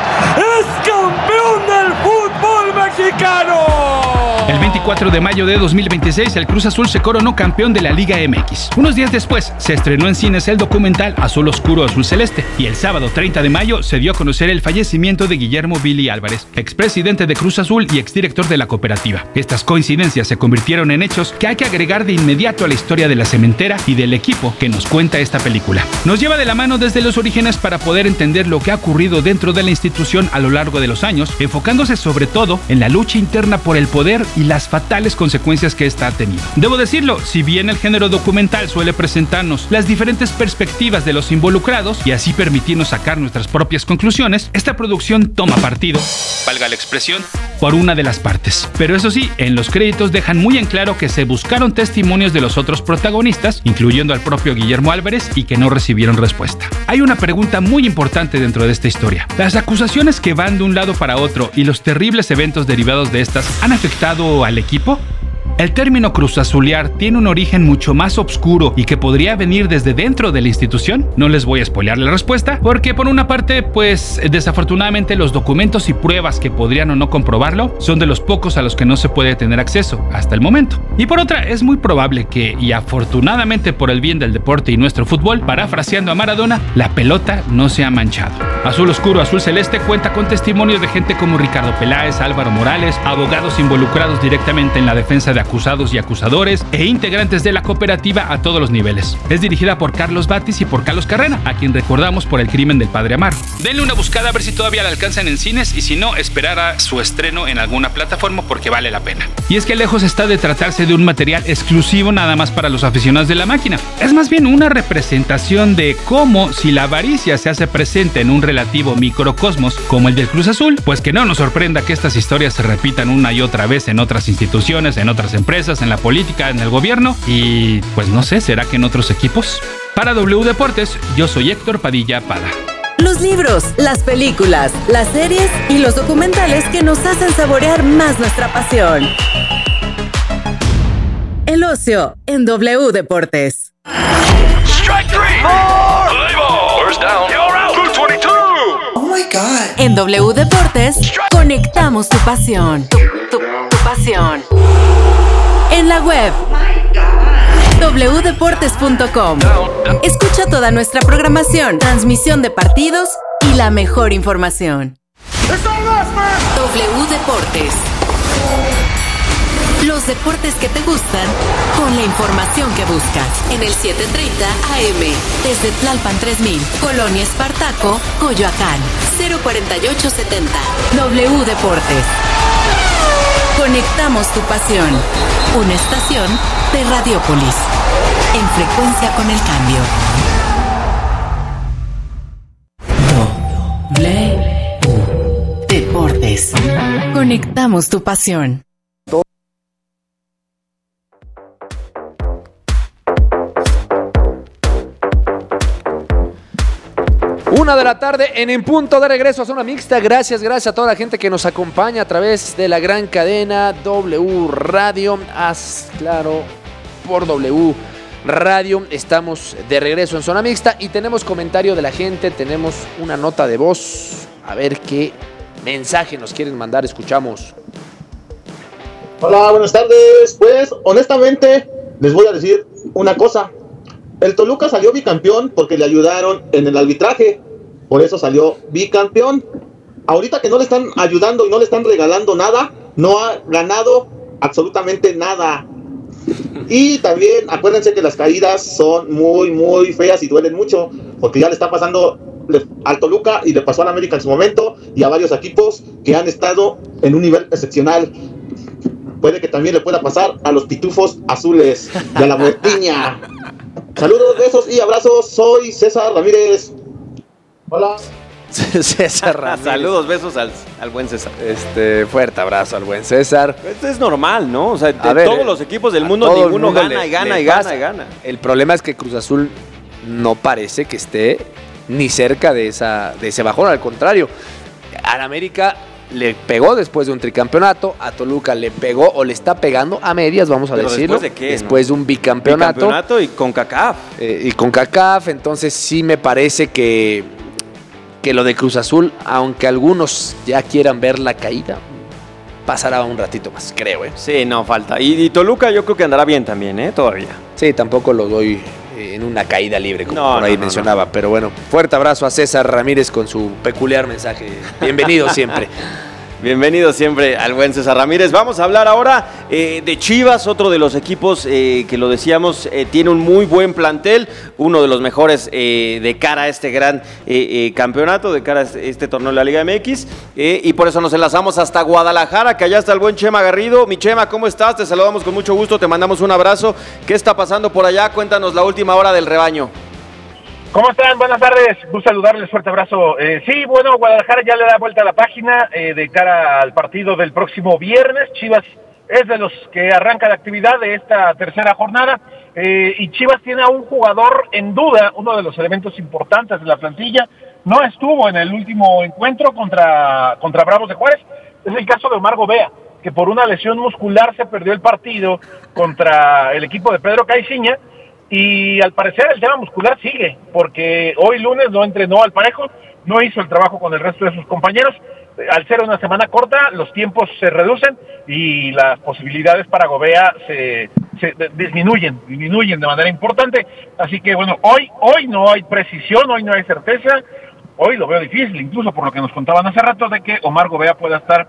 es campeón del fútbol mexicano. El 24 de mayo de 2026, el Cruz Azul se coronó campeón de la Liga MX. Unos días después, se estrenó en cines el documental Azul Oscuro, Azul Celeste. Y el sábado 30 de mayo se dio a conocer el fallecimiento de Guillermo Billy Álvarez, expresidente de Cruz Azul y exdirector de la cooperativa. Estas coincidencias se convirtieron en hechos que hay que agregar de inmediato a la historia de la cementera y del equipo que nos cuenta esta película. Nos lleva de la mano desde los orígenes para poder entender lo que ha ocurrido dentro de la institución a lo largo de los años, enfocándose sobre todo en la lucha interna por el poder y las fatales consecuencias que esta ha tenido. Debo decirlo, si bien el género documental suele presentarnos las diferentes perspectivas de los involucrados y así permitirnos sacar nuestras propias conclusiones, esta producción toma partido, valga la expresión, por una de las partes. Pero eso sí, en los créditos dejan muy en claro que se buscaron testimonios de los otros protagonistas, incluyendo al propio Guillermo Álvarez, y que no recibieron respuesta. Hay una pregunta muy importante dentro de esta historia. ¿Las acusaciones que van de un lado para otro y los terribles eventos derivados de estas han afectado al equipo? El término cruzazulear tiene un origen mucho más oscuro y que podría venir desde dentro de la institución. No les voy a spoilear la respuesta, porque por una parte, pues desafortunadamente los documentos y pruebas que podrían o no comprobarlo son de los pocos a los que no se puede tener acceso hasta el momento. Y por otra, es muy probable que, y afortunadamente por el bien del deporte y nuestro fútbol, parafraseando a Maradona, la pelota no se ha manchado. Azul Oscuro, Azul Celeste cuenta con testimonios de gente como Ricardo Peláez, Álvaro Morales, abogados involucrados directamente en la defensa de acusados y acusadores e integrantes de la cooperativa a todos los niveles. Es dirigida por Carlos Batis y por Carlos Carrera, a quien recordamos por el crimen del Padre Amaro. Denle una buscada a ver si todavía la alcanzan en cines y si no, esperar a su estreno en alguna plataforma porque vale la pena. Y es que lejos está de tratarse de un material exclusivo nada más para los aficionados de la máquina. Es más bien una representación de cómo, si la avaricia se hace presente en un relativo microcosmos como el del Cruz Azul, pues que no nos sorprenda que estas historias se repitan una y otra vez en otras instituciones, en otras empresas, en la política, en el gobierno y pues no sé, ¿será que en otros equipos? Para W Deportes, yo soy Héctor Padilla Pada. Los libros, las películas, las series y los documentales que nos hacen saborear más nuestra pasión. El ocio en W Deportes. Strike three. First down. You're out. 222. Oh my God. En W Deportes, conectamos tu pasión. Tu pasión. pasión. En la web wdeportes.com. Escucha toda nuestra programación, transmisión de partidos y la mejor información. W Deportes. Los deportes que te gustan con la información que buscas. En el 7:30 AM. Desde Tlalpan 3000, Colonia Espartaco, Coyoacán. 04870. W Deportes. Conectamos tu pasión. Una estación de Radiópolis. En frecuencia con el cambio. W Deportes. Conectamos tu pasión. 1 de la tarde en punto de regreso a Zona Mixta. Gracias a toda la gente que nos acompaña a través de la gran cadena W Radio. Claro, por W Radio. Estamos de regreso en Zona Mixta y tenemos comentario de la gente, tenemos una nota de voz. A ver qué mensaje nos quieren mandar, escuchamos. Hola, buenas tardes. Pues, honestamente, les voy a decir una cosa. El Toluca salió bicampeón porque le ayudaron en el arbitraje. Por eso salió bicampeón. Ahorita que no le están ayudando y no le están regalando nada, no ha ganado absolutamente nada. Y también acuérdense que las caídas son muy, muy feas y duelen mucho, porque ya le está pasando al Toluca y le pasó al América en su momento y a varios equipos que han estado en un nivel excepcional. Puede que también le pueda pasar a los pitufos azules y a la muertiña. Saludos, besos y abrazos. Soy César Ramírez. Hola. César Ramírez. Saludos, besos al buen César. Fuerte abrazo al buen César. Esto es normal, ¿no? O sea, todos los equipos del mundo, ninguno gana y gana y gana y gana. El problema es que Cruz Azul no parece que esté ni cerca de ese bajón. Al contrario, al América le pegó después de un tricampeonato, a Toluca le pegó o le está pegando a medias, vamos a decirlo. ¿Después de qué? Después de un bicampeonato. Bicampeonato y con CACAF. Entonces sí me parece que lo de Cruz Azul, aunque algunos ya quieran ver la caída, pasará un ratito más, creo. Sí, no falta. Y Toluca yo creo que andará bien también, todavía. Sí, tampoco lo doy en una caída libre, como por ahí mencionaba. No. Pero bueno, fuerte abrazo a César Ramírez con su peculiar mensaje. Bienvenido siempre. Bienvenido siempre al buen César Ramírez. Vamos a hablar ahora de Chivas, otro de los equipos que lo decíamos, tiene un muy buen plantel, uno de los mejores de cara a este gran campeonato, de cara a este torneo de la Liga MX, y por eso nos enlazamos hasta Guadalajara, que allá está el buen Chema Garrido. Mi Chema, ¿cómo estás? Te saludamos con mucho gusto, te mandamos un abrazo. ¿Qué está pasando por allá? Cuéntanos la última hora del rebaño. ¿Cómo están? Buenas tardes, gusto saludarles, fuerte abrazo. Sí, bueno, Guadalajara ya le da vuelta a la página de cara al partido del próximo viernes. Chivas es de los que arranca la actividad de esta tercera jornada y Chivas tiene a un jugador en duda, uno de los elementos importantes de la plantilla. No estuvo en el último encuentro contra Bravos de Juárez. Es el caso de Omar Gobea, que por una lesión muscular se perdió el partido contra el equipo de Pedro Caixinha. Y al parecer el tema muscular sigue, porque hoy lunes no entrenó al parejo, no hizo el trabajo con el resto de sus compañeros. Al ser una semana corta, los tiempos se reducen y las posibilidades para Gobea se disminuyen de manera importante. Así que bueno, hoy no hay precisión, hoy no hay certeza, hoy lo veo difícil, incluso por lo que nos contaban hace rato de que Omar Gobea pueda estar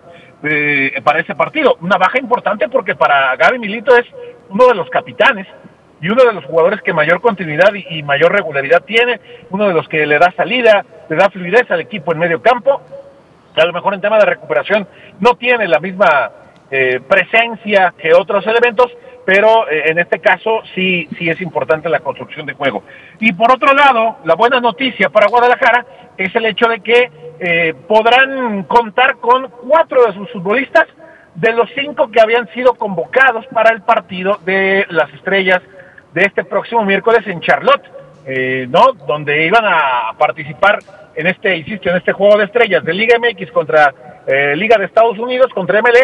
para ese partido. Una baja importante porque para Gaby Milito es uno de los capitanes y uno de los jugadores que mayor continuidad y mayor regularidad tiene, uno de los que le da salida, le da fluidez al equipo en medio campo. A lo mejor en tema de recuperación no tiene la misma presencia que otros elementos, pero en este caso sí es importante la construcción de juego. Y por otro lado, la buena noticia para Guadalajara es el hecho de que podrán contar con 4 de sus futbolistas de los 5 que habían sido convocados para el partido de las Estrellas de este próximo miércoles en Charlotte, ¿no? Donde iban a participar en este juego de estrellas de Liga MX contra Liga de Estados Unidos, contra MLS.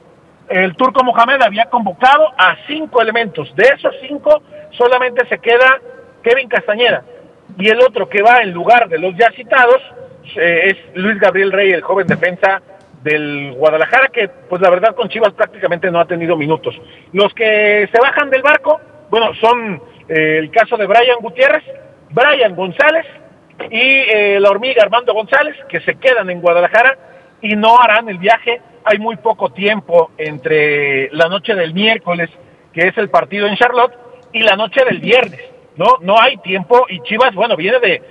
El Turco Mohamed había convocado a 5 elementos. De esos 5 solamente se queda Kevin Castañeda, y el otro que va en lugar de los ya citados es Luis Gabriel Rey, el joven defensa del Guadalajara, que pues la verdad con Chivas prácticamente no ha tenido minutos. Los que se bajan del barco, bueno, son el caso de Brian Gutiérrez, Brian González y la hormiga Armando González, que se quedan en Guadalajara y no harán el viaje. Hay muy poco tiempo entre la noche del miércoles, que es el partido en Charlotte, y la noche del viernes, no hay tiempo, y Chivas, bueno, viene de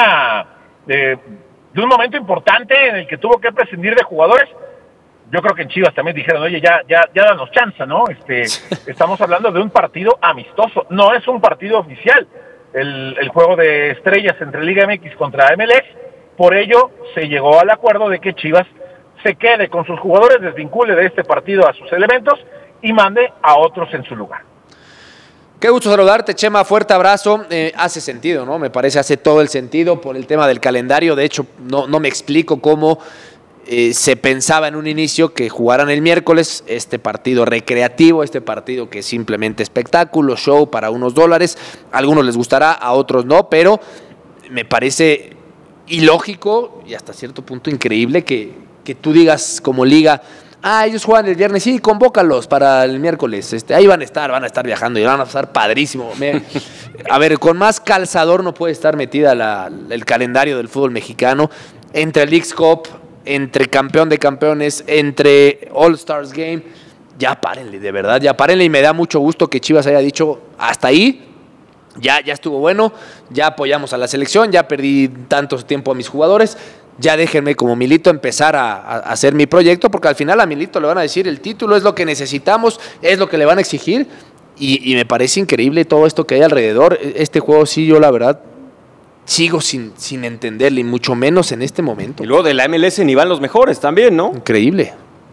un momento importante en el que tuvo que prescindir de jugadores. Yo creo que en Chivas también dijeron, oye, ya danos chance, ¿no? Estamos hablando de un partido amistoso, no es un partido oficial, el juego de estrellas entre Liga MX contra MLS. Por ello se llegó al acuerdo de que Chivas se quede con sus jugadores, desvincule de este partido a sus elementos y mande a otros en su lugar. Qué gusto saludarte, Chema, fuerte abrazo. Hace sentido, ¿no? Me parece hace todo el sentido por el tema del calendario. De hecho, no me explico cómo se pensaba en un inicio que jugaran el miércoles este partido recreativo, este partido que es simplemente espectáculo, show para unos $. A algunos les gustará, a otros no, pero me parece ilógico y hasta cierto punto increíble que tú digas como liga, ellos juegan el viernes, sí, convócalos para el miércoles, ahí van a estar viajando y van a pasar padrísimo. A ver, con más calzador no puede estar metida el calendario del fútbol mexicano, entre el Leagues Cup, entre campeón de campeones, entre All Stars Game. Ya párenle, de verdad, ya párenle, y me da mucho gusto que Chivas haya dicho hasta ahí. Ya estuvo bueno, ya apoyamos a la selección, ya perdí tanto tiempo a mis jugadores, ya déjenme como Milito empezar a hacer mi proyecto, porque al final a Milito le van a decir el título es lo que necesitamos, es lo que le van a exigir, y me parece increíble todo esto que hay alrededor. Este juego sí, yo la verdad sigo sin entenderle, y mucho menos en este momento. Y luego de la MLS ni van los mejores también, ¿no? Increíble.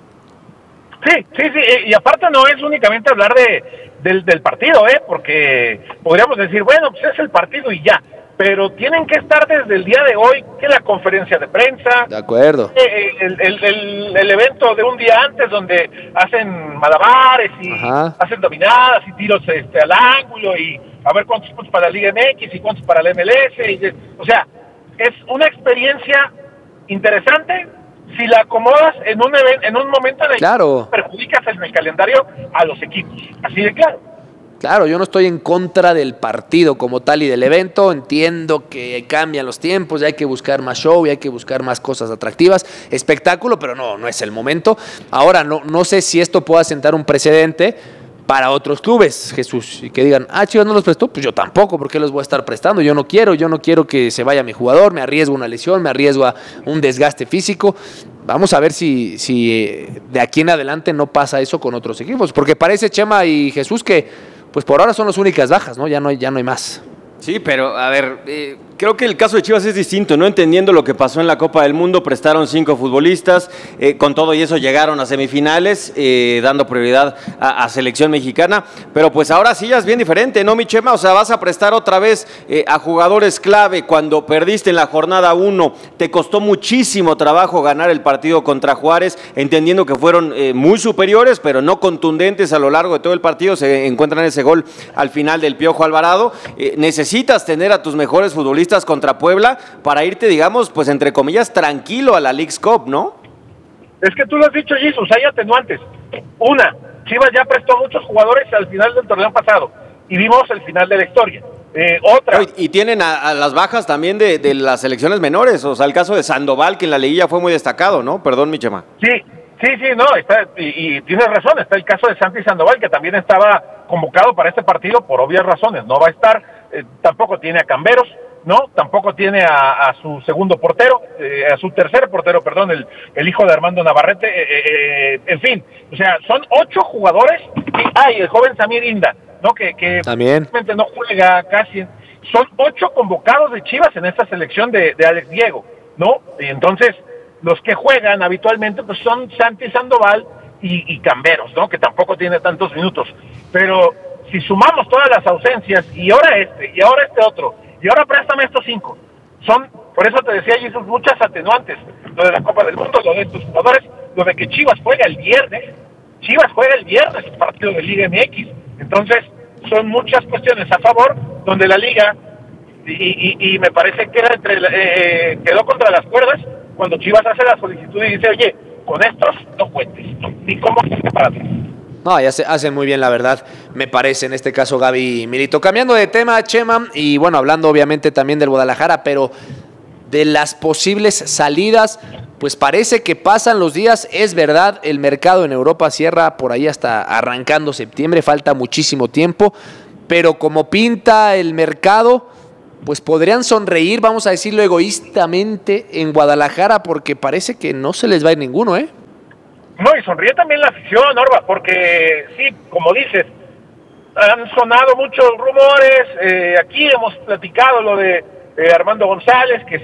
Sí, y aparte no es únicamente hablar del partido, porque podríamos decir, bueno, pues es el partido y ya, pero tienen que estar desde el día de hoy, que la conferencia de prensa, de acuerdo, el evento de un día antes donde hacen malabares y hacen dominadas y tiros al ángulo y a ver cuántos puntos para la Liga MX y cuántos para la MLS, o sea, es una experiencia interesante si la acomodas en un momento en el que perjudicas en el calendario a los equipos, así de claro. Claro, yo no estoy en contra del partido como tal y del evento, entiendo que cambian los tiempos y hay que buscar más show y hay que buscar más cosas atractivas, espectáculo, pero no es el momento. Ahora, no sé si esto pueda sentar un precedente para otros clubes, Jesús, y que digan, Chivas no los prestó, pues yo tampoco, ¿por qué los voy a estar prestando? Yo no quiero que se vaya mi jugador, me arriesgo a una lesión, me arriesgo a un desgaste físico. Vamos a ver si de aquí en adelante no pasa eso con otros equipos, porque parece, Chema y Jesús, que pues por ahora son las únicas bajas, ¿no? Ya no hay más. Sí, pero a ver, creo que el caso de Chivas es distinto, no entendiendo lo que pasó en la Copa del Mundo, prestaron 5 futbolistas, con todo y eso llegaron a semifinales, dando prioridad a selección mexicana, pero pues ahora sí ya es bien diferente, ¿no, mi Chema? O sea, vas a prestar otra vez a jugadores clave cuando perdiste en la jornada 1, te costó muchísimo trabajo ganar el partido contra Juárez, entendiendo que fueron muy superiores, pero no contundentes a lo largo de todo el partido, se encuentran ese gol al final del Piojo Alvarado. Necesitas tener a tus mejores futbolistas contra Puebla para irte, digamos, pues entre comillas, tranquilo a la Leagues Cup, ¿no? Es que tú lo has dicho, Jesus, hay atenuantes. Una, Chivas ya prestó muchos jugadores al final del torneo pasado y vimos el final de la historia. Otra. Y tienen a las bajas también de las selecciones menores, o sea, el caso de Sandoval, que en la liguilla fue muy destacado, ¿no? Perdón, mi Chema. Sí, no, está, y tienes razón, está el caso de Santi Sandoval, que también estaba convocado para este partido por obvias razones, no va a estar, tampoco tiene a Camberos, ¿no? Tampoco tiene a su segundo portero, a su tercer portero, perdón, el hijo de Armando Navarrete, en fin, o sea, son 8 jugadores, y el joven Samir Inda, ¿no? Que también no juega casi, son 8 convocados de Chivas en esta selección de Alex Diego, ¿no? Y entonces, los que juegan habitualmente pues son Santi Sandoval y Camberos, ¿no? Que tampoco tiene tantos minutos. Pero si sumamos todas las ausencias, y ahora este otro, y ahora préstame estos 5, por eso te decía, Jesús, muchas atenuantes. Lo de la Copa del Mundo, lo de estos jugadores, lo de que Chivas juega el viernes el partido de Liga MX. Entonces, son muchas cuestiones a favor, donde la Liga, y me parece que quedó contra las cuerdas, cuando Chivas hace la solicitud y dice, oye, con estos no cuentes, ni cómo para ti. No, ya hacen muy bien, la verdad, me parece, en este caso Gaby y Milito. Cambiando de tema, Chema, y bueno, hablando obviamente también del Guadalajara, pero de las posibles salidas, pues parece que pasan los días, es verdad, el mercado en Europa cierra por ahí hasta arrancando septiembre, falta muchísimo tiempo, pero como pinta el mercado, pues podrían sonreír, vamos a decirlo egoístamente, en Guadalajara, porque parece que no se les va a ir ninguno, ¿eh? No, y sonríe también la afición, Orba, porque sí, como dices, han sonado muchos rumores, aquí hemos platicado lo de Armando González, que